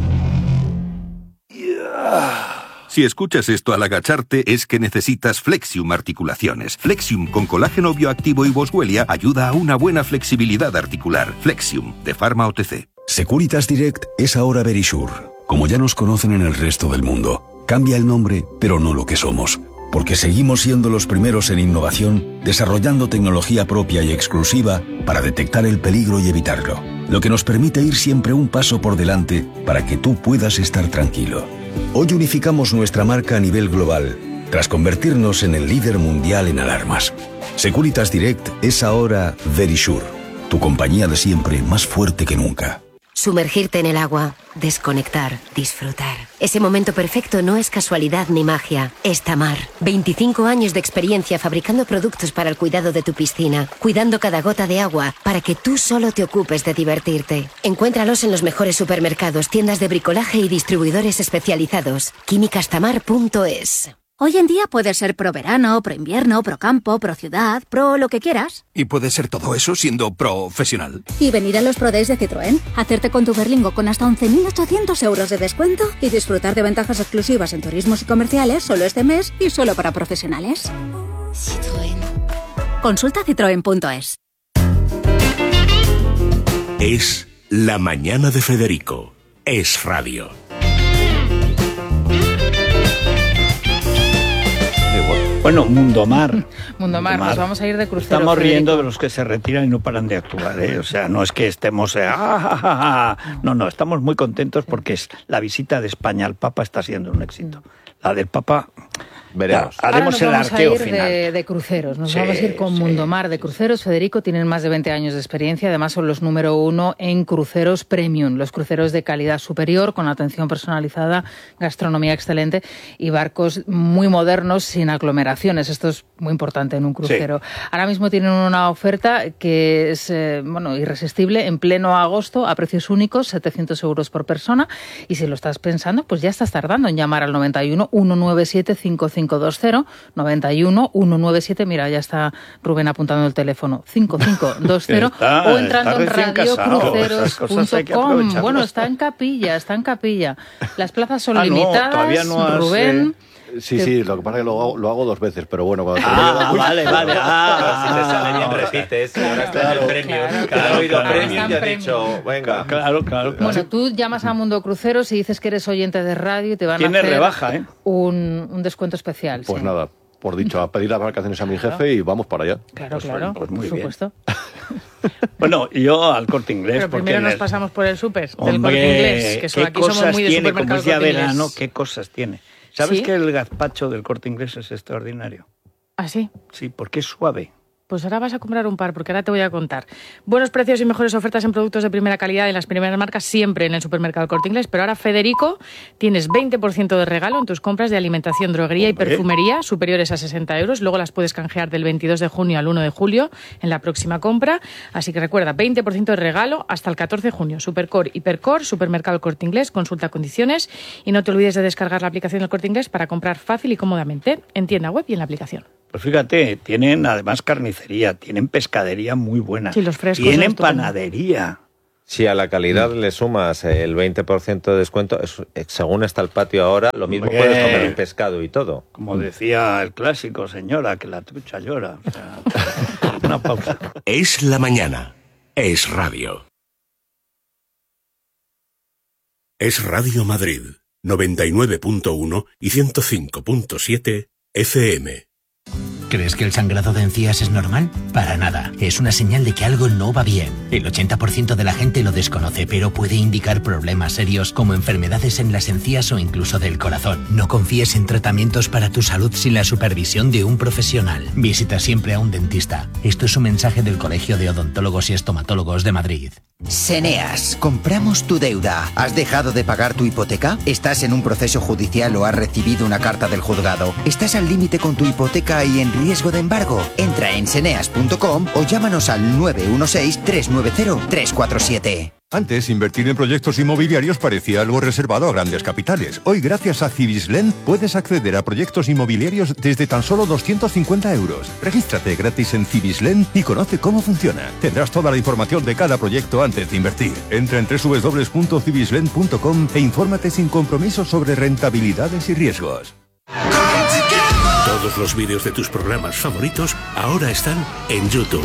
Si escuchas esto al agacharte es que necesitas Flexium Articulaciones. Flexium con colágeno bioactivo y boswellia ayuda a una buena flexibilidad articular. Flexium, de Pharma OTC. Securitas Direct es ahora Verisure. Como ya nos conocen en el resto del mundo, cambia el nombre, pero no lo que somos. Porque seguimos siendo los primeros en innovación, desarrollando tecnología propia y exclusiva para detectar el peligro y evitarlo. Lo que nos permite ir siempre un paso por delante para que tú puedas estar tranquilo. Hoy unificamos nuestra marca a nivel global, tras convertirnos en el líder mundial en alarmas. Securitas Direct es ahora Verisure, tu compañía de siempre más fuerte que nunca. Sumergirte en el agua, desconectar, disfrutar. Ese momento perfecto no es casualidad ni magia, es Tamar. 25 años de experiencia fabricando productos para el cuidado de tu piscina, cuidando cada gota de agua para que tú solo te ocupes de divertirte. Encuéntralos en los mejores supermercados, tiendas de bricolaje y distribuidores especializados. químicastamar.es. Hoy en día puedes ser pro verano, pro invierno, pro campo, pro ciudad, pro lo que quieras. Y puedes ser todo eso siendo profesional. Y venir a los Pro Days de Citroën, hacerte con tu Berlingo con hasta 11.800 euros de descuento y disfrutar de ventajas exclusivas en turismos y comerciales solo este mes y solo para profesionales. Citroën. Consulta citroen.es. Es La Mañana de Federico. Es Radio. Bueno, Mundomar. Mundomar, nos vamos a ir de crucero. Estamos riendo Federico. de los que se retiran y no paran de actuar, ¿eh? O sea, no es que estemos... No, estamos muy contentos porque la visita de España al Papa está siendo un éxito. La del Papa... Veremos. Haremos el arqueo final. De cruceros, nos vamos a ir con Mundomar de cruceros. Federico, tienen más de 20 años de experiencia, además son los número 1 en cruceros premium, los cruceros de calidad superior, con atención personalizada, gastronomía excelente y barcos muy modernos sin aglomeraciones. Esto es muy importante en un crucero. Sí. Ahora mismo tienen una oferta que es irresistible en pleno agosto a precios únicos, 700 euros por persona, y si lo estás pensando, pues ya estás tardando en llamar al 91 197 5520 91 197, mira, ya está Rubén apuntando el teléfono, 5520 o entrando en radiocruceros.com. Bueno, está en capilla. Las plazas son limitadas, todavía no has, Rubén. Sí, lo que pasa es que lo hago 2 veces, pero bueno. Cuando vale. Si te sale bien, repites. Ahora está en el premio. Cada oído premio y ha dicho, venga. Claro. Bueno, tú llamas a Mundo Cruceros y dices que eres oyente de radio y te van a hacer rebaja, un descuento especial. Pues nada. por dicho, a pedir las vacaciones a mi jefe y vamos para allá. Claro, Pues, claro, pues por muy bien. supuesto. Bueno, yo al Corte Inglés. Pero porque primero nos pasamos por el súper del Corte Inglés, que ¿qué aquí somos cosas muy de tiene? supermercado Como es ya Corte Inglés. verano, ¿qué cosas tiene? ¿Sabes ¿Sí? que el gazpacho del Corte Inglés es extraordinario? ¿Ah, sí? Sí, porque es suave. Pues ahora vas a comprar un par, porque ahora te voy a contar. Buenos precios y mejores ofertas en productos de primera calidad en las primeras marcas, siempre en el supermercado Corte Inglés. Pero ahora, Federico, tienes 20% de regalo en tus compras de alimentación, droguería y perfumería superiores a 60 euros. Luego las puedes canjear del 22 de junio al 1 de julio en la próxima compra. Así que recuerda, 20% de regalo hasta el 14 de junio. Supercore, Hipercore, supermercado Corte Inglés, consulta condiciones. Y no te olvides de descargar la aplicación del Corte Inglés para comprar fácil y cómodamente en tienda web y en la aplicación. Pues fíjate, tienen además carnicería, tienen pescadería muy buena, Sí, los frescos, tienen estupendo. panadería. Si a la calidad le sumas el 20% de descuento, según está el patio ahora, lo mismo Hombre. puedes comer un pescado y todo. Como decía el clásico, señora, que la trucha llora. O sea, una pausa. Es la mañana. Es radio. Es Radio Madrid, 99.1 y 105.7 FM. ¿Crees que el sangrado de encías es normal? Para nada. Es una señal de que algo no va bien. El 80% de la gente lo desconoce, pero puede indicar problemas serios como enfermedades en las encías o incluso del corazón. No confíes en tratamientos para tu salud sin la supervisión de un profesional. Visita siempre a un dentista. Esto es un mensaje del Colegio de Odontólogos y Estomatólogos de Madrid. Seneas, compramos tu deuda. ¿Has dejado de pagar tu hipoteca? ¿Estás en un proceso judicial o has recibido una carta del juzgado? ¿Estás al límite con tu hipoteca y en riesgo de embargo? Entra en seneas.com o llámanos al 916-390-347. Antes, invertir en proyectos inmobiliarios parecía algo reservado a grandes capitales. Hoy, gracias a Civislend, puedes acceder a proyectos inmobiliarios desde tan solo 250 euros. Regístrate gratis en Civislend y conoce cómo funciona. Tendrás toda la información de cada proyecto antes de invertir. Entra en www.civislend.com e infórmate sin compromiso sobre rentabilidades y riesgos. Todos los vídeos de tus programas favoritos ahora están en YouTube.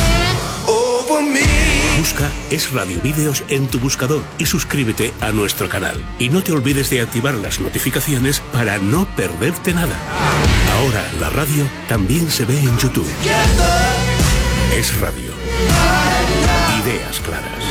Busca Es Radio Vídeos en tu buscador y suscríbete a nuestro canal. Y no te olvides de activar las notificaciones para no perderte nada. Ahora la radio también se ve en YouTube. Es Radio. Ideas claras.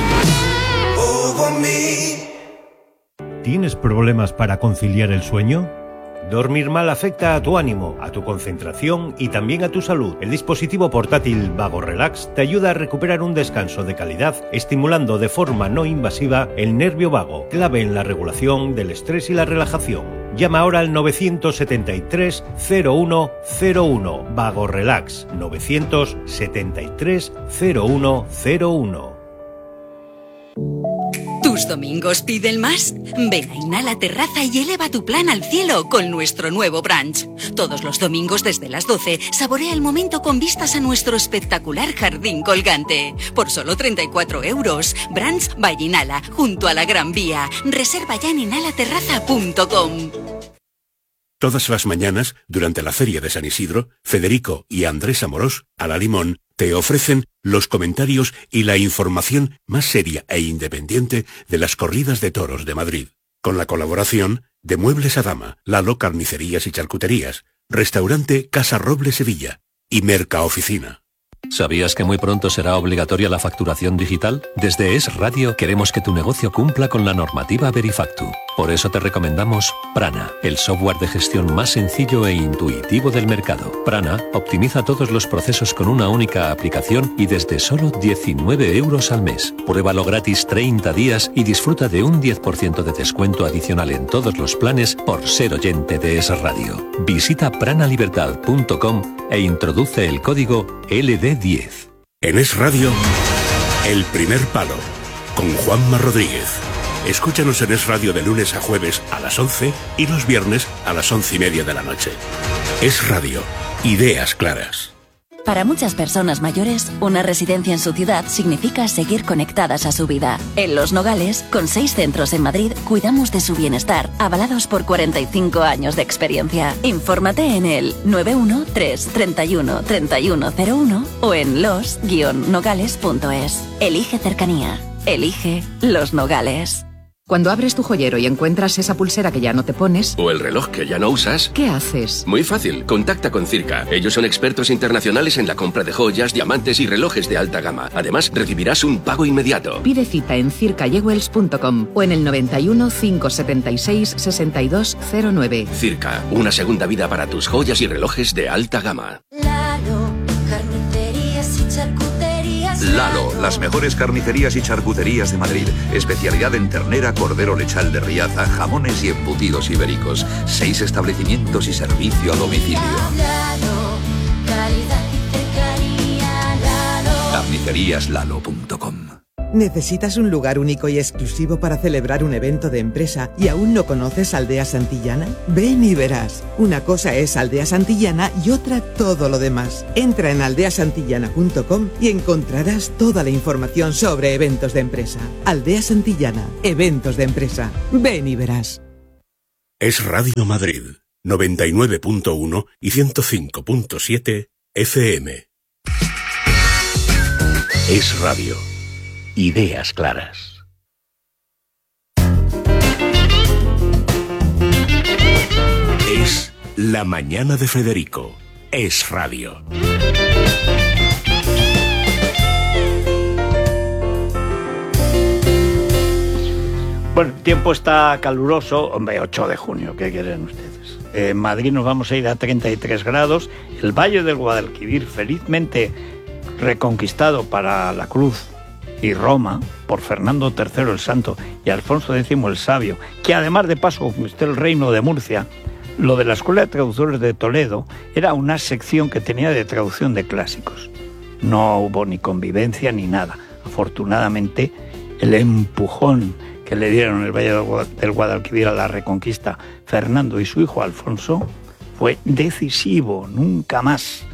¿Tienes problemas para conciliar el sueño? Dormir mal afecta a tu ánimo, a tu concentración y también a tu salud. El dispositivo portátil Vago Relax te ayuda a recuperar un descanso de calidad, estimulando de forma no invasiva el nervio vago, clave en la regulación del estrés y la relajación. Llama ahora al 973 0101 Vago Relax 973 0101. ¿Tus domingos piden más? Ven a Inhala Terraza y eleva tu plan al cielo con nuestro nuevo brunch. Todos los domingos desde las 12, saborea el momento con vistas a nuestro espectacular jardín colgante. Por solo 34 euros. Brunch by Inhala, junto a la Gran Vía. Reserva ya en inhalaterraza.com. Todas las mañanas, durante la Feria de San Isidro, Federico y Andrés Amorós, a la Limón, te ofrecen los comentarios y la información más seria e independiente de las corridas de toros de Madrid. Con la colaboración de Muebles Adama, Lalo Carnicerías y Charcuterías, Restaurante Casa Roble Sevilla y Mercaoficina. ¿Sabías que muy pronto será obligatoria la facturación digital? Desde Es Radio queremos que tu negocio cumpla con la normativa Verifactu. Por eso te recomendamos Prana, el software de gestión más sencillo e intuitivo del mercado. Prana optimiza todos los procesos con una única aplicación y desde solo 19 euros al mes. Pruébalo gratis 30 días y disfruta de un 10% de descuento adicional en todos los planes por ser oyente de Es Radio. Visita pranalibertad.com e introduce el código LD10. En Es Radio, El Primer Palo, con Juanma Rodríguez. Escúchanos en Es Radio de lunes a jueves a las 11 y los viernes a las 11:30 de la noche. Es Radio. Ideas claras. Para muchas personas mayores, una residencia en su ciudad significa seguir conectadas a su vida. En Los Nogales, con 6 centros en Madrid, cuidamos de su bienestar, avalados por 45 años de experiencia. Infórmate en el 913 31 3101 o en los-nogales.es. Elige cercanía. Elige Los Nogales. Cuando abres tu joyero y encuentras esa pulsera que ya no te pones... O el reloj que ya no usas... ¿Qué haces? Muy fácil, contacta con Circa. Ellos son expertos internacionales en la compra de joyas, diamantes y relojes de alta gama. Además, recibirás un pago inmediato. Pide cita en circajewels.com o en el 91 576 6209. Circa, una segunda vida para tus joyas y relojes de alta gama. Lalo, las mejores carnicerías y charcuterías de Madrid. Especialidad en ternera, cordero lechal de Riaza, jamones y embutidos ibéricos. 6 establecimientos y servicio a domicilio. Carniceríaslalo.com. ¿Necesitas un lugar único y exclusivo para celebrar un evento de empresa y aún no conoces Aldea Santillana? Ven y verás. Una cosa es Aldea Santillana y otra todo lo demás. Entra en aldeasantillana.com y encontrarás toda la información sobre eventos de empresa. Aldea Santillana, eventos de empresa. Ven y verás. Es Radio Madrid, 99.1 y 105.7 FM. Es Radio. Ideas claras. Es La Mañana de Federico. Es Radio. Bueno, el tiempo está caluroso. Hombre, 8 de junio, ¿qué quieren ustedes? En Madrid nos vamos a ir a 33 grados. El Valle del Guadalquivir, felizmente reconquistado para la Cruz y Roma por Fernando III el Santo y Alfonso X el Sabio, que además de paso conquistó el reino de Murcia. Lo de la Escuela de Traductores de Toledo era una sección que tenía de traducción de clásicos. No hubo ni convivencia ni nada. Afortunadamente, el empujón que le dieron en el Valle del Guadalquivir a la Reconquista Fernando y su hijo Alfonso fue decisivo. Nunca más.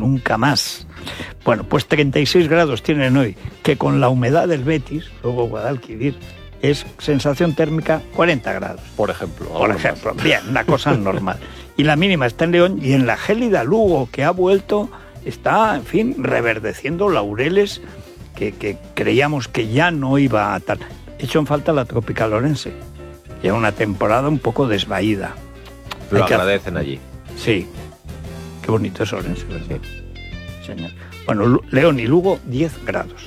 Bueno, pues 36 grados tienen hoy, que con la humedad del Betis, luego Guadalquivir, es sensación térmica 40 grados. Por ejemplo. Bien, una cosa normal. Y la mínima está en León, y en la gélida Lugo, que ha vuelto, está, en fin, reverdeciendo laureles que creíamos que ya no iba a tal. Hecho en falta la tropical Orense. Lleva una temporada un poco desvaída. Lo agradecen allí. Sí. Qué bonito es Orense, ¿verdad? Sí. Señor. Bueno, León y Lugo, 10 grados.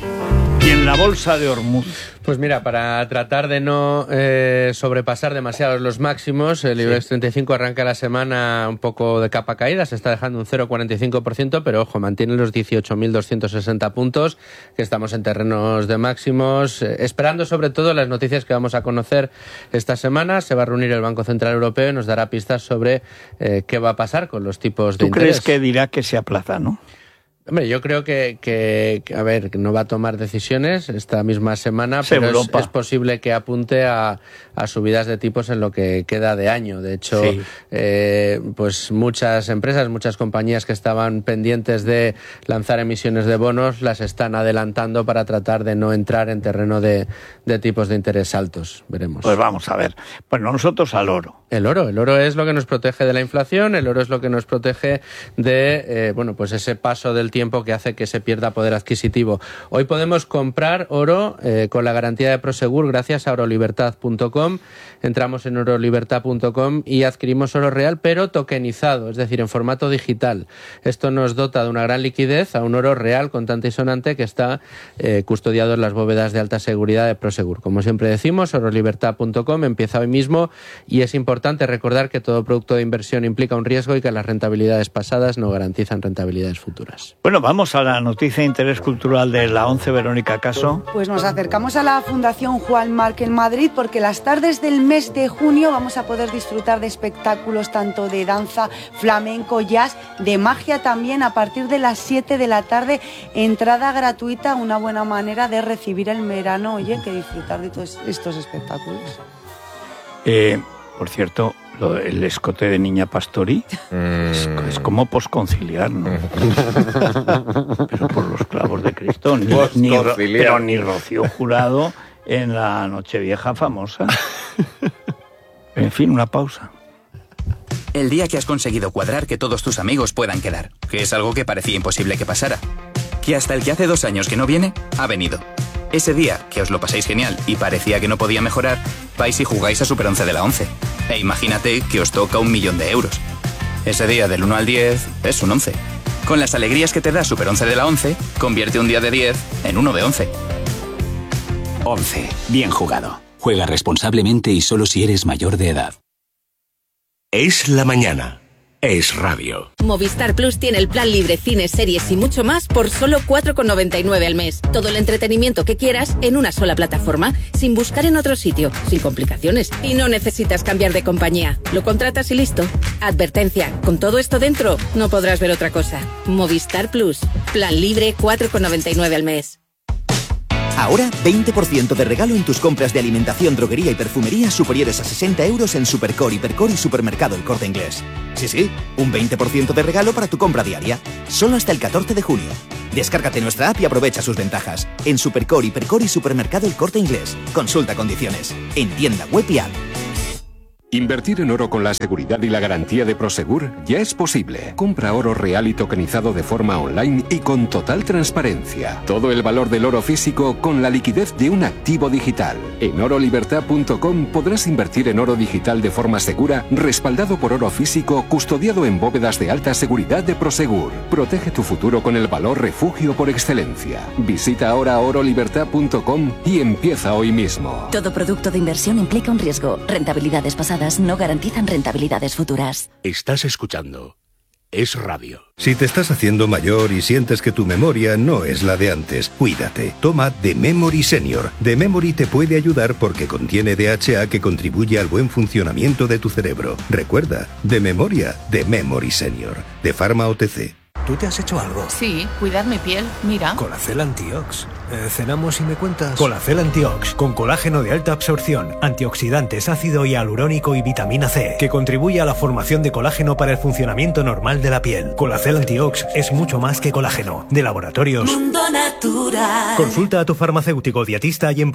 Y en la bolsa de Ormuz. Pues mira, para tratar de no sobrepasar demasiado los máximos, el IBEX 35 arranca la semana un poco de capa caída, se está dejando un 0,45%, pero ojo, mantiene los 18.260 puntos, que estamos en terrenos de máximos, esperando sobre todo las noticias que vamos a conocer esta semana. Se va a reunir el Banco Central Europeo y nos dará pistas sobre qué va a pasar con los tipos de interés. ¿Tú crees que dirá que se aplaza, no? Hombre, yo creo que no va a tomar decisiones esta misma semana, pero es posible que apunte a subidas de tipos en lo que queda de año. De hecho, sí. Pues muchas empresas, muchas compañías que estaban pendientes de lanzar emisiones de bonos, las están adelantando para tratar de no entrar en terreno de tipos de interés altos. Veremos. Pues vamos a ver. Bueno, nosotros al oro. El oro es lo que nos protege de la inflación, el oro es lo que nos protege de pues ese paso del tiempo que hace que se pierda poder adquisitivo. Hoy podemos comprar oro con la garantía de Prosegur gracias a orolibertad.com. Entramos en orolibertad.com y adquirimos oro real, pero tokenizado, es decir, en formato digital. Esto nos dota de una gran liquidez a un oro real, contante y sonante, que está custodiado en las bóvedas de alta seguridad de Prosegur. Como siempre decimos, orolibertad.com empieza hoy mismo, y es importante recordar que todo producto de inversión implica un riesgo y que las rentabilidades pasadas no garantizan rentabilidades futuras. Bueno, vamos a la noticia de interés cultural de la 11, Verónica Caso. Pues nos acercamos a la Fundación Juan Marc en Madrid, porque las tardes del mes de junio vamos a poder disfrutar de espectáculos tanto de danza, flamenco, jazz, de magia también, a partir de las 7 de la tarde, entrada gratuita, una buena manera de recibir el verano, oye, que disfrutar de todos estos espectáculos. Por cierto, el escote de Niña Pastori es como posconciliar, ¿no? Pero por los clavos de Cristo, ni Rocío Jurado en la Nochevieja famosa. En fin, una pausa. El día que has conseguido cuadrar que todos tus amigos puedan quedar, que es algo que parecía imposible que pasara. Que hasta el que hace 2 años que no viene, ha venido. Ese día que os lo pasáis genial y parecía que no podía mejorar, vais y jugáis a Super 11 de la 11. E imagínate que os toca 1 millón de euros. Ese día del 1 al 10 es un 11. Con las alegrías que te da Super 11 de la 11, convierte un día de 10 en uno de 11. 11. Bien jugado. Juega responsablemente y solo si eres mayor de edad. Es la mañana. Es radio. Movistar Plus tiene el plan libre, cines, series y mucho más por solo 4,99 al mes. Todo el entretenimiento que quieras en una sola plataforma, sin buscar en otro sitio, sin complicaciones. Y no necesitas cambiar de compañía. Lo contratas y listo. Advertencia, con todo esto dentro, no podrás ver otra cosa. Movistar Plus. Plan libre, 4,99 al mes. Ahora, 20% de regalo en tus compras de alimentación, droguería y perfumería superiores a 60 euros en Supercore, Hipercore y Supermercado El Corte Inglés. Sí, un 20% de regalo para tu compra diaria. Solo hasta el 14 de junio. Descárgate nuestra app y aprovecha sus ventajas. En Supercore, Hipercore y Supermercado El Corte Inglés. Consulta condiciones. En tienda web y app. Invertir en oro con la seguridad y la garantía de Prosegur ya es posible. Compra oro real y tokenizado de forma online y con total transparencia. Todo el valor del oro físico con la liquidez de un activo digital. En orolibertad.com podrás invertir en oro digital de forma segura, respaldado por oro físico, custodiado en bóvedas de alta seguridad de Prosegur. Protege tu futuro con el valor refugio por excelencia. Visita ahora orolibertad.com y empieza hoy mismo. Todo producto de inversión implica un riesgo. Rentabilidades pasadas no garantizan rentabilidades futuras. Estás escuchando Es Radio. Si te estás haciendo mayor y sientes que tu memoria no es la de antes, cuídate. Toma The Memory Senior. The Memory te puede ayudar porque contiene DHA que contribuye al buen funcionamiento de tu cerebro. Recuerda, de memoria, The Memory Senior. De Pharma OTC. ¿Tú te has hecho algo? Sí, cuidar mi piel, mira. Colacel Antiox. ¿Cenamos y me cuentas? Colacel Antiox, con colágeno de alta absorción, antioxidantes, ácido hialurónico y vitamina C, que contribuye a la formación de colágeno para el funcionamiento normal de la piel. Colacel Antiox es mucho más que colágeno. De Laboratorios Mundo Natural. Consulta a tu farmacéutico dietista y en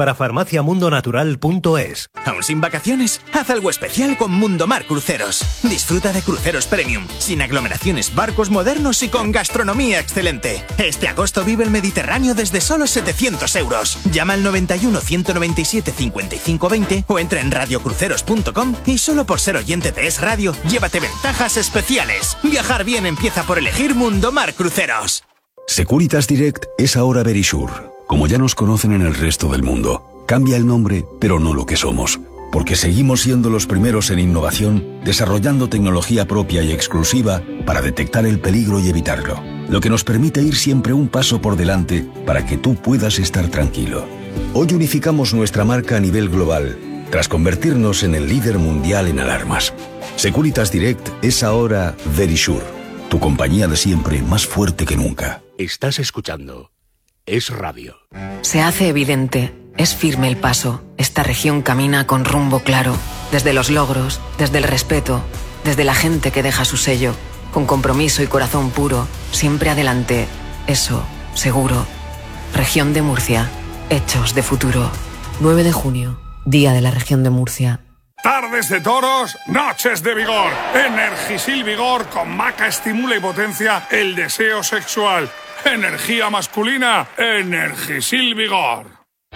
parafarmaciamundonatural.es. ¿Aún sin vacaciones? Haz algo especial con Mundomar Cruceros. Disfruta de cruceros premium, sin aglomeraciones, barcos modernos y con gastronomía excelente. Este agosto vive el Mediterráneo desde solo 700 euros. Llama al 91 197 55 20 o entra en radiocruceros.com y solo por ser oyente de Es Radio, llévate ventajas especiales. Viajar bien empieza por elegir Mundomar Cruceros. Securitas Direct es ahora Verisure. Como ya nos conocen en el resto del mundo, cambia el nombre, pero no lo que somos. Porque seguimos siendo los primeros en innovación, desarrollando tecnología propia y exclusiva para detectar el peligro y evitarlo. Lo que nos permite ir siempre un paso por delante para que tú puedas estar tranquilo. Hoy unificamos nuestra marca a nivel global, tras convertirnos en el líder mundial en alarmas. Securitas Direct es ahora Verisure, tu compañía de siempre más fuerte que nunca. Estás escuchando Es Radio. Se hace evidente. Es firme el paso. Esta región camina con rumbo claro. Desde los logros, desde el respeto, desde la gente que deja su sello. Con compromiso y corazón puro, siempre adelante. Eso, seguro. Región de Murcia. Hechos de futuro. 9 de junio, Día de la Región de Murcia. Tardes de toros, noches de vigor. Energisil Vigor con maca estimula y potencia el deseo sexual. Energía masculina, Energisil Vigor.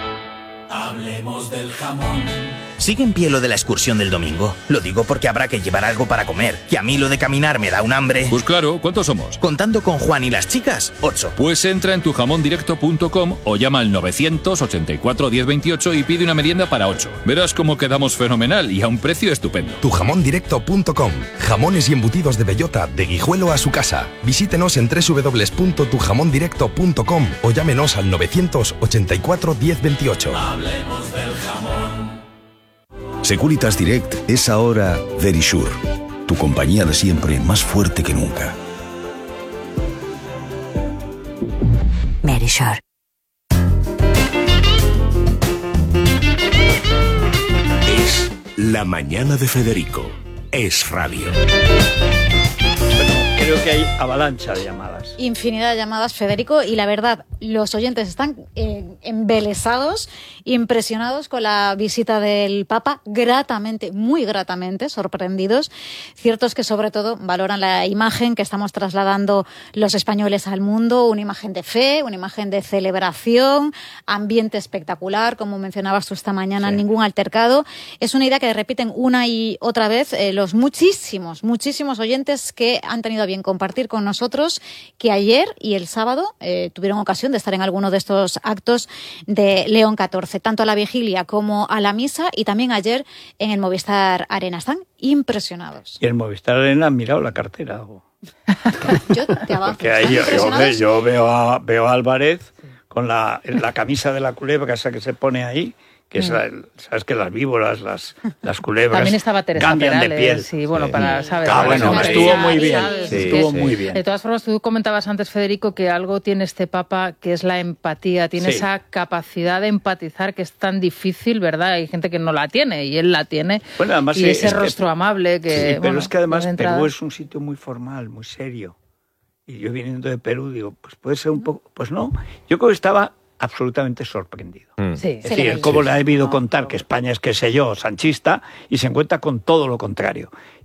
Hablemos del jamón. ¿Sigue en pie lo de la excursión del domingo? Lo digo porque habrá que llevar algo para comer. Que a mí lo de caminar me da un hambre. Pues claro, ¿cuántos somos? Contando con Juan y las chicas, 8. Pues entra en tujamondirecto.com o llama al 984 1028 y pide una merienda para 8. Verás cómo quedamos fenomenal y a un precio estupendo. Tujamondirecto.com. Jamones y embutidos de bellota, de Guijuelo a su casa. Visítenos en www.tujamondirecto.com o llámenos al 984 1028. Hablemos del jamón. Securitas Direct es ahora Verisure, tu compañía de siempre más fuerte que nunca. Verisure. Es la mañana de Federico. Es Radio. creo que hay avalancha de llamadas. Infinidad de llamadas, Federico, y la verdad, los oyentes están embelesados, impresionados con la visita del Papa, gratamente, muy gratamente, sorprendidos. Cierto es que sobre todo valoran la imagen que estamos trasladando los españoles al mundo, una imagen de fe, una imagen de celebración, ambiente espectacular, como mencionabas tú esta mañana, ningún altercado. Es una idea que repiten una y otra vez los muchísimos oyentes que han tenido a bien compartir con nosotros, que ayer y el sábado tuvieron ocasión de estar en alguno de estos actos de León XIV, tanto a la vigilia como a la misa, y también ayer en el Movistar Arena. Están impresionados. Y el Movistar Arena han mirado la cartera. Yo te avanzo. Porque ahí yo veo a Álvarez con la camisa de la culebra, esa que se pone ahí, que es sabes que las víboras, las culebras también estaba Teresa cambian Perales, de piel. sí, bueno, para saber. Estuvo muy bien. Estuvo muy bien. De todas formas, tú comentabas antes, Federico, que algo tiene este Papa, que es la empatía, tiene esa capacidad de empatizar que es tan difícil, ¿verdad? Hay gente que no la tiene y él la tiene. Bueno, además, y ese rostro amable que... Sí, pero es que además Perú es un sitio muy formal, muy serio. Y yo viniendo de Perú digo, pues puede ser un poco... Pues no, yo creo que estaba absolutamente sorprendido. Sí, es decir, cómo le ha debido contar que España es, qué sé yo, sanchista, y se encuentra con todo lo contrario.